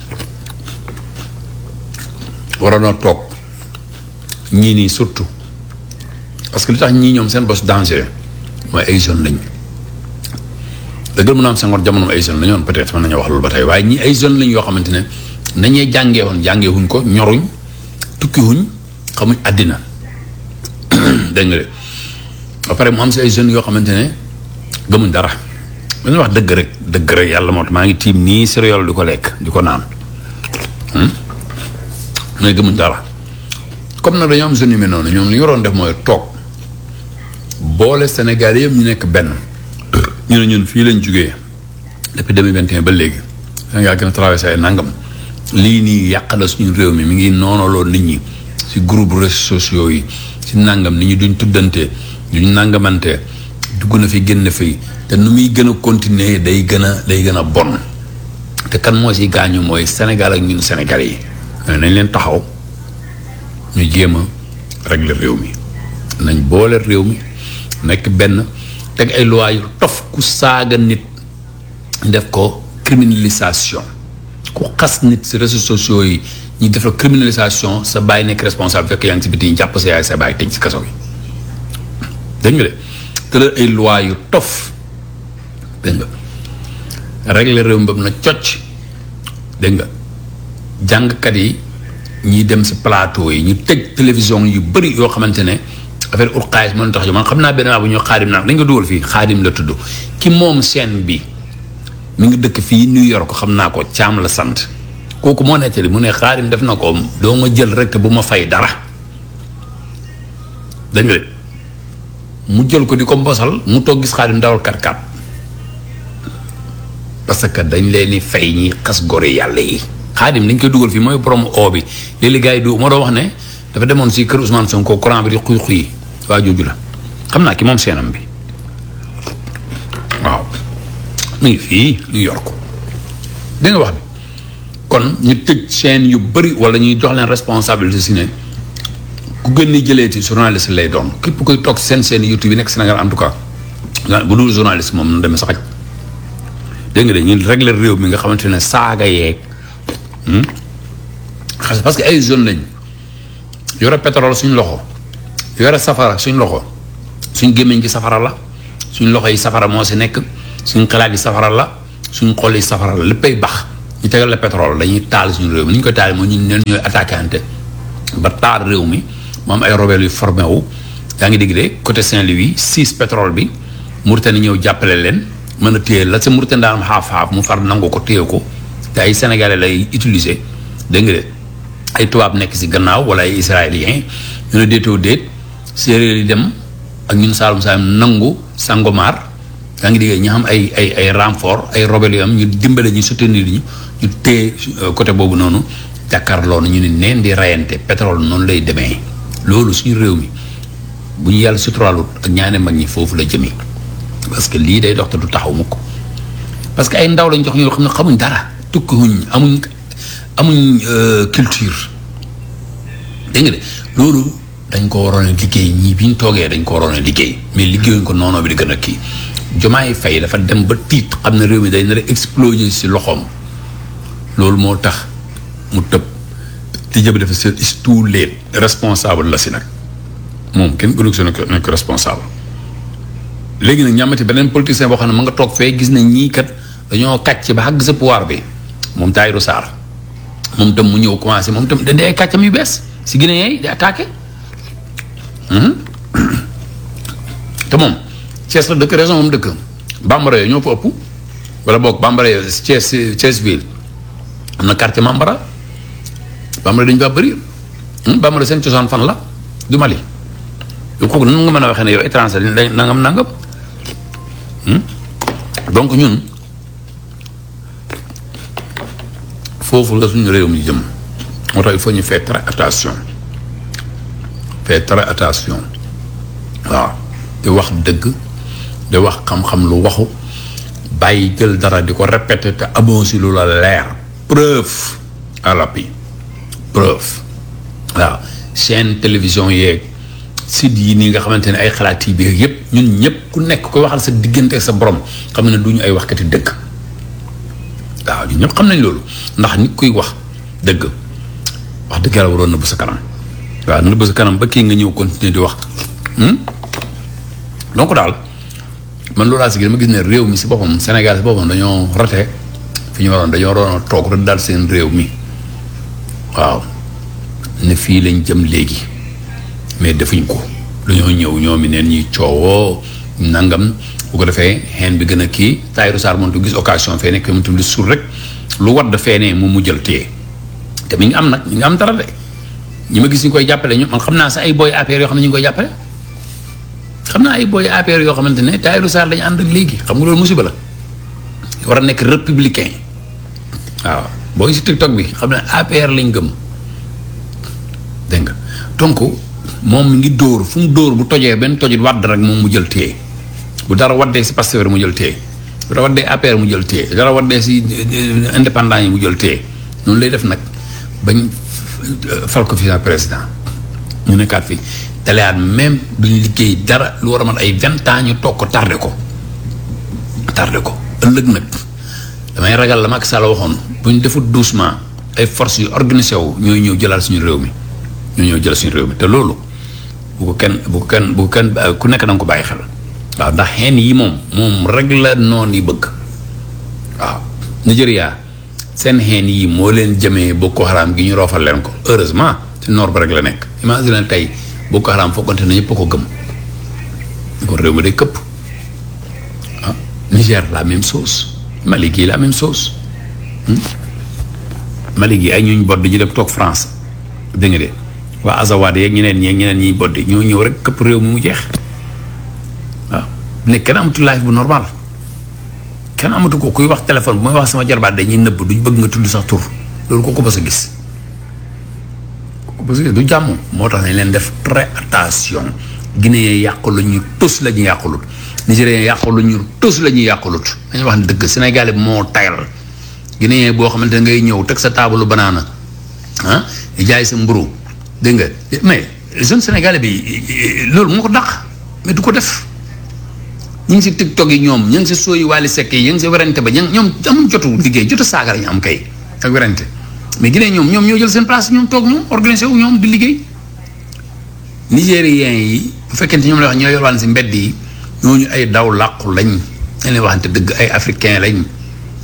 waroon a toog ñii nii surtout parce que li tax ñii ñoom seen bos danger mooy ay jeunes lañ dëggal mun a am Senghor jamono ay jeunes lañoon peut-être mën nañoo wax loolu ba tey waaye ñii ay jeunes lañ yoo xamante ne nañee jàngeewuñ ko ñoruñ tukkiwuñ xamuñ àddina dégg nga de ba pare mu am si ay jeunes yoo xamante ne gëmuñ dara dañuy wax dëgg rek yàlla moo tax maa ngi tiim nii céréale di ko lekk di ko naan mais gëmuñ dara comme nag dañoo am jeunes yu mel noonu ñoom li ñu waroon def mooy toog boole Sénégal yëpp ñu nekk benn ñu ne ñun fii lañ jugee depuis 2021 ba léegi Sénégal gën a traversé ay nangam lii nii yàq na suñu réew mi ngi noonaloo nit ñi si groupe réseaux sociaux yi si nangam nit ñi duñ tuddante duñ nangamante dugg na fi génn fi te nu muy gën a continuer day gën a bon te kan moo si gaañu mooy Sénégal ak ñun Sénégalais yi nañ leen taxaw ñu jéem a régler réew mi nañ boole réew mi nekk benn teg ay loi yu tof ku saaga nit def ko criminalisation ku xas nit si réseaux sociaux yi ñu def la criminalisation sa baay nekk responsable fekk yaa ngi si biti ñu jàpp sa yaay sa baay tëj si kaso bi dégg nga de te ay loi yu tof dégg nga régler réew mi ba na cocc dégg nga jàngkat yi ñiy dem si plateau yi ñu tëj télévision yu bëri yoo xamante ne affaire ut xaalis mën tax man xam naa benn bu ñu xaadim naan dañ nga dugal fii xaadim la tudd ki moom chaîne bi mi ngi dëkk fii New York xam naa ko Caam la sant kooku moo nettali mu ne xaadim def na ko doo ma jël rek te bu ma fay dara dañ nga mu jël ko di ko mbosal mu toog gis xaadim dawal 4x4 parce que dañ leen di fay ñi xas gore yàlla yi xaadim dañ koy dugal fii mooy borom oo bi léeg-léeg gars yi du moo doon wax ne dafa demoon si kër Ousmane Sonko courant bi di xuy waa jooju la xam naa ki moom seenam bi waaw mu ngi fii New York dégg nga wax bi kon ñu tëj chaîne yu bëri wala ñuy jox leen responsabilité si ne ku gën ni jëleeti journaliste lay doon képp koy toog seen YouTube yi nekk Sénégal en tout cas bu dul journaliste moom na demee sa xaj dégg nga de ñu régler réew mi nga xamante ne saaga yeeg parce que ay jeunes lañ yore pétrole suñ loxo yore safara suñ loxo suñ gémmiñ gi safara la suñ loxo yi safara moo si nekk suñ xalaat yi safara la suñu xol yi safara la léppay bax ñu tegal la pétrole dañuy taal suñu réew mi ni ñu koy taal mooy ñun ñooy attaquante ba taal réew mi mu am ay rebelles yu formé wu yaa ngi dégg de côté Saint-Louis 6 pétrole bi Mauritanie ñëw jàppale leen mën a téye la sa Mauritanie daan am xaaf-xaaf mu far nangu ko téye ko te ay sénégalais lay utiliser dégg nga de ay tubaab nekk si gannaaw wala ay israéliens ñu ne déetoo déet séeréer yi dem ak ñun Saalum Saalum nangu Sangomar yaa ngi dégg ñu xam ay renfort ay rebelles yu am ñu dimbale ñu soutenir ñu téye côté boobu noonu jàkkaarloo na ñu ne neen di rayante pétrole noonu lay demee loolu suñu réew mi bu ñu yàlla suturaalut ak ñaane mag ñi foofu la jëmee parce que lii day dox te du taxaw mukk parce que ay ndaw lañ jox ñoo xam ne xamuñ dara tukkiwuñ amuñ culture dégg nga de loolu dañ ko waroon a liggéey ñii bi ñu toogee dañ ko waroon a liggéey mais liggéeyuñ ko noonu bi di gën a kii Diomaye Faye dafa dem ba tiit xam ne réew mi day nar a exploser si loxoom loolu moo tax mu tëb di jëb dafa c'est tout les responsable la si nag moom kenn gënu si nañ ko responsable léegi nag ñamati beneen politicien boo xam ne ma nga toog fee gis nañ ñii kat dañoo kàcc ba àgg sa pouvoir bi moom Tahirou Sarr moom tam mu ñëw commencé moom tam dañ ay kàccam yu bees si Guinée yi di attaqué te moom Thiès la dëkk raison moom dëkk Bambara yooyu ñoo fa ëpp wala boog Bambara yooyu Thiès ville am na quartier Mambara Bambara dañu faa bëri Bambara seen cosaan fan la du Mali yow kooku nan nga mën a waxee ne yow étranger nangam donc ñun foofu la suñu réew mi jëm moo tax il faut ñu faire très attention waaw di wax dëgg di wax xam-xam lu waxu bàyyi jël dara di ko répéter te amoo si lu la leer preuve à l'appui preuve waaw chaîne télévision yeeg site yi nii nga xamante ne ay xalaat yi biir yëpp ñun ñëpp ku nekk koy waxal sa diggante sa borom xam ne du ñu ay waxkati dëgg waaw ñun ñëpp xam nañ loolu ndax nit kuy wax dëgg wax dëgg yàlla waroon nëbb sa kanam waaw nëbb sa kanam ba kii nga ñëw continuer di wax donc daal man loolu laa si gis ma gis ne réew mi si boppam Sénégal si boppam dañoo rate fi ñu waroon dañoo waroon a toog rek daal seen réew mi waaw ne fii lañ jëm léegi mais defuñ ko dañoo ñëw ñoomi neen ñuy coowoo nangam bu ko defee xeen bi gën a kii Tahirou Sarr moom du gis occasion fee nekk mu tam di suur rek lu wadd feenee moom mu jël téye te mi ngi am nag mi ngi am dara de ñi ma gis ñu koy jàppale ñu man xam naa sax ay booy APR yoo xam ne ñu ngi koy jàppale xam naa ay booy APR yoo xamante ne Tahirou Sarr lañu ànd ak léegi xam nga loolu musiba la war a nekk républicain waaw boo ngi si TikTok bi xam ne APR lañ gëm dégg nga donc moom mi ngi dóor fu mu dóor bu tojee benn tojit wadd rek moom mu jël téye bu dara waddee si Pastef mu jël téye bu dara waddee APR mu jël téye dara waddee si indépendant yi mu jël téye noonu lay def nag bañ fal ko fi président ñu nekkaat fi dalayaat même duñ liggéey dara lu war a mën ay 20 ans ñu toog ko tardé ko ëllëg nag damay ragal la Macky Sall waxoon buñ defut doucement ay forces yu organisé wu ñooy ñëw jëlaat suñu réew mi ñoo ñëw jël suñu réew mi te loolu bu ko kenn ku nekk da nga ko bàyyi xel waaw ndax xeen yi moom rek la noon yi bëgg waaw Nigeria seen xeen yi moo leen jëmee Boko Haram gi ñu roofal leen ko heureusement ci nord ba rek la nekk imagine tey Boko Haram foogante na ñëpp ko gëm kon réew mi day këpp ah Niger la même chose Mali gii la même chose Mali gi ay ñuñ bodd ñu dem toog France dégg nga de waa Azawad yeeg ñeneen ñi boddi ñoo ñëw rek këpp réew mi mu jeex waaw ne kenn amatu live bu normal kenn amatu ko kuy wax téléphone bu may wax sama jarbaat dañuy nëbb duñ bëgg nga tudd sax tur loolu ko bës a gis du jàmm moo tax nañ leen def très attention Guinéen yàqulu ñu tus la ñu yàqulut Nigérien yàqulu ñu tus la ñu yàqulut dañuy wax ne dëgg Sénégalais moo tayal Guinéen boo xamante ne ngay ñëw teg sa taabalu banaana ah jaay sa mburu dégg nga mais jeune Sénégalais bi loolu moo ko dàq mais du ko def ñu ngi si TikTok yi ñoom ñu ngi si sooyi Wally Seck yi ñu ngi si werante ba ñoom amuñ jotu liggéey jotu saaga la ñu am kay ak werante mais Guinée ñoom ñoo jël seen place ñoom toog ñoom organisé wu ñoom di liggéey Nigériens yi bu fekkente ñoom la wax ñoo yorwaan si mbedd yi ñooñu ay daw làqu lañ leen waxante dëgg ay africain lañ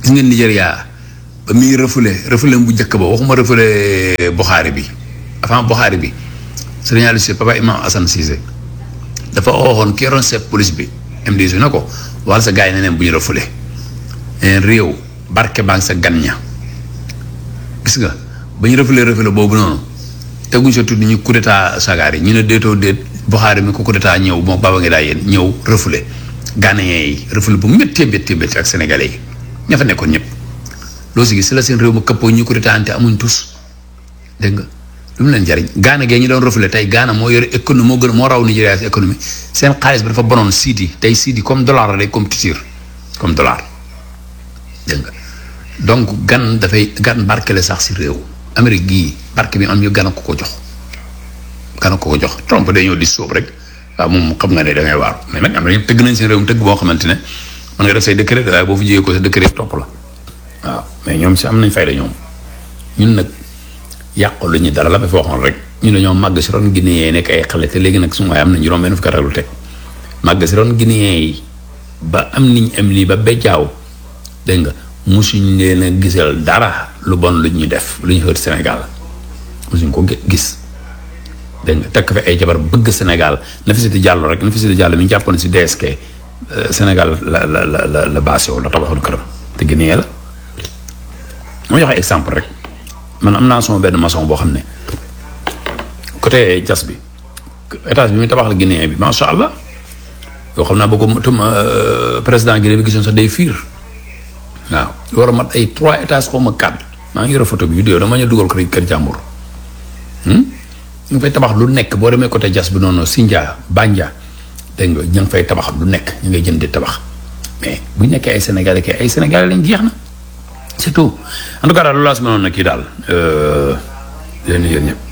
gis nga Nigéria ba muy refoulé bu njëkk ba waxuma refoulé Bukhari bi avant Bukhari bi Serigne Aliou Cissé papa Imam Assane Cissé dafa waxoon ki yoroon chef police bi MDC na ko wala sa gars yi ne bu ñu refoulé réew barke baa ngi sa gan ña gis nga ba ñu refoulé boobu noonu teguñ sa tudd ñu coup d'état Sagari ñu ne déetoo déet Bukhari mi ko coup d'état ñëw moom Baba ngi daa yéen ñëw refoulé Ghanéens yi refoulé bu méttee ak sénégalais yi ña fa nekkoon ñëpp loo si gis si la seen réew ma këppoo ñu coup d'état ante amuñ tous dégg nga lu mu leen jariñ Ghana gee ñu doon refoulé tey Ghana moo yore économie moo raw Nigéria si économie seen xaalis bi dafa bonoon siidi tey siidi comme dollar la day compétir comme dollar dégg nga donc gan barkele sax si réew Amérique gii barke bi am yu gan a ko jox Trump day ñëw di sóob rek waaw moom xam nga ne da ngay waaru mais nag am na tëgg nañ seen réew mu tëgg boo xamante ne mën nga def say décret waaye boo fi jiyee ko sa décret topp la waaw mais ñoom si am nañ fayda ñoom ñun nag yàqu lu ñu dara la ba fa waxoon rek ñu dañoo màgg si ron Guinéen yi nekk ay xale te léegi nag su ma am na juróom benn fukki at ak lu teg màgg si ron Guinéen yi ba am niñ am lii ba bejjaaw dégg nga musuñ leen a gisal dara lu bon lu ñu def lu ñu xër Sénégal musuñ ko gis dégg nga tekk fi ay jabar bëgg Sénégal Nafissatou Diallo rek Nafissatou Diallo mi ñu jàppoon si DSK Sénégal la basé wu la tabaxoon këram te Guinée la ma joxe exemple rek man am naa sama benn maçon boo xam ne côté jas bi étage bi muy tabax la Guinée bi macha allah yoo xam naa boo ko président Guinée bi gisoon sax day fiir waaw lu war a mat ay 3 étages xaw ma 4 maa ngi yor photo bi vidéo dama ñu dugal ko rek kër jàmbur ñu fay tabax lu nekk boo demee côté jas bi noonu Sindia Bandia dégg nga ñu ngi fay tabax lu nekk ñu ngay jënd di tabax mais bu ñu nekkee ay Sénégalais kay ay Sénégalais lañ jeex na c'est tout en tout cas daal loolu laa si mënoon na kii daal yéen ñëpp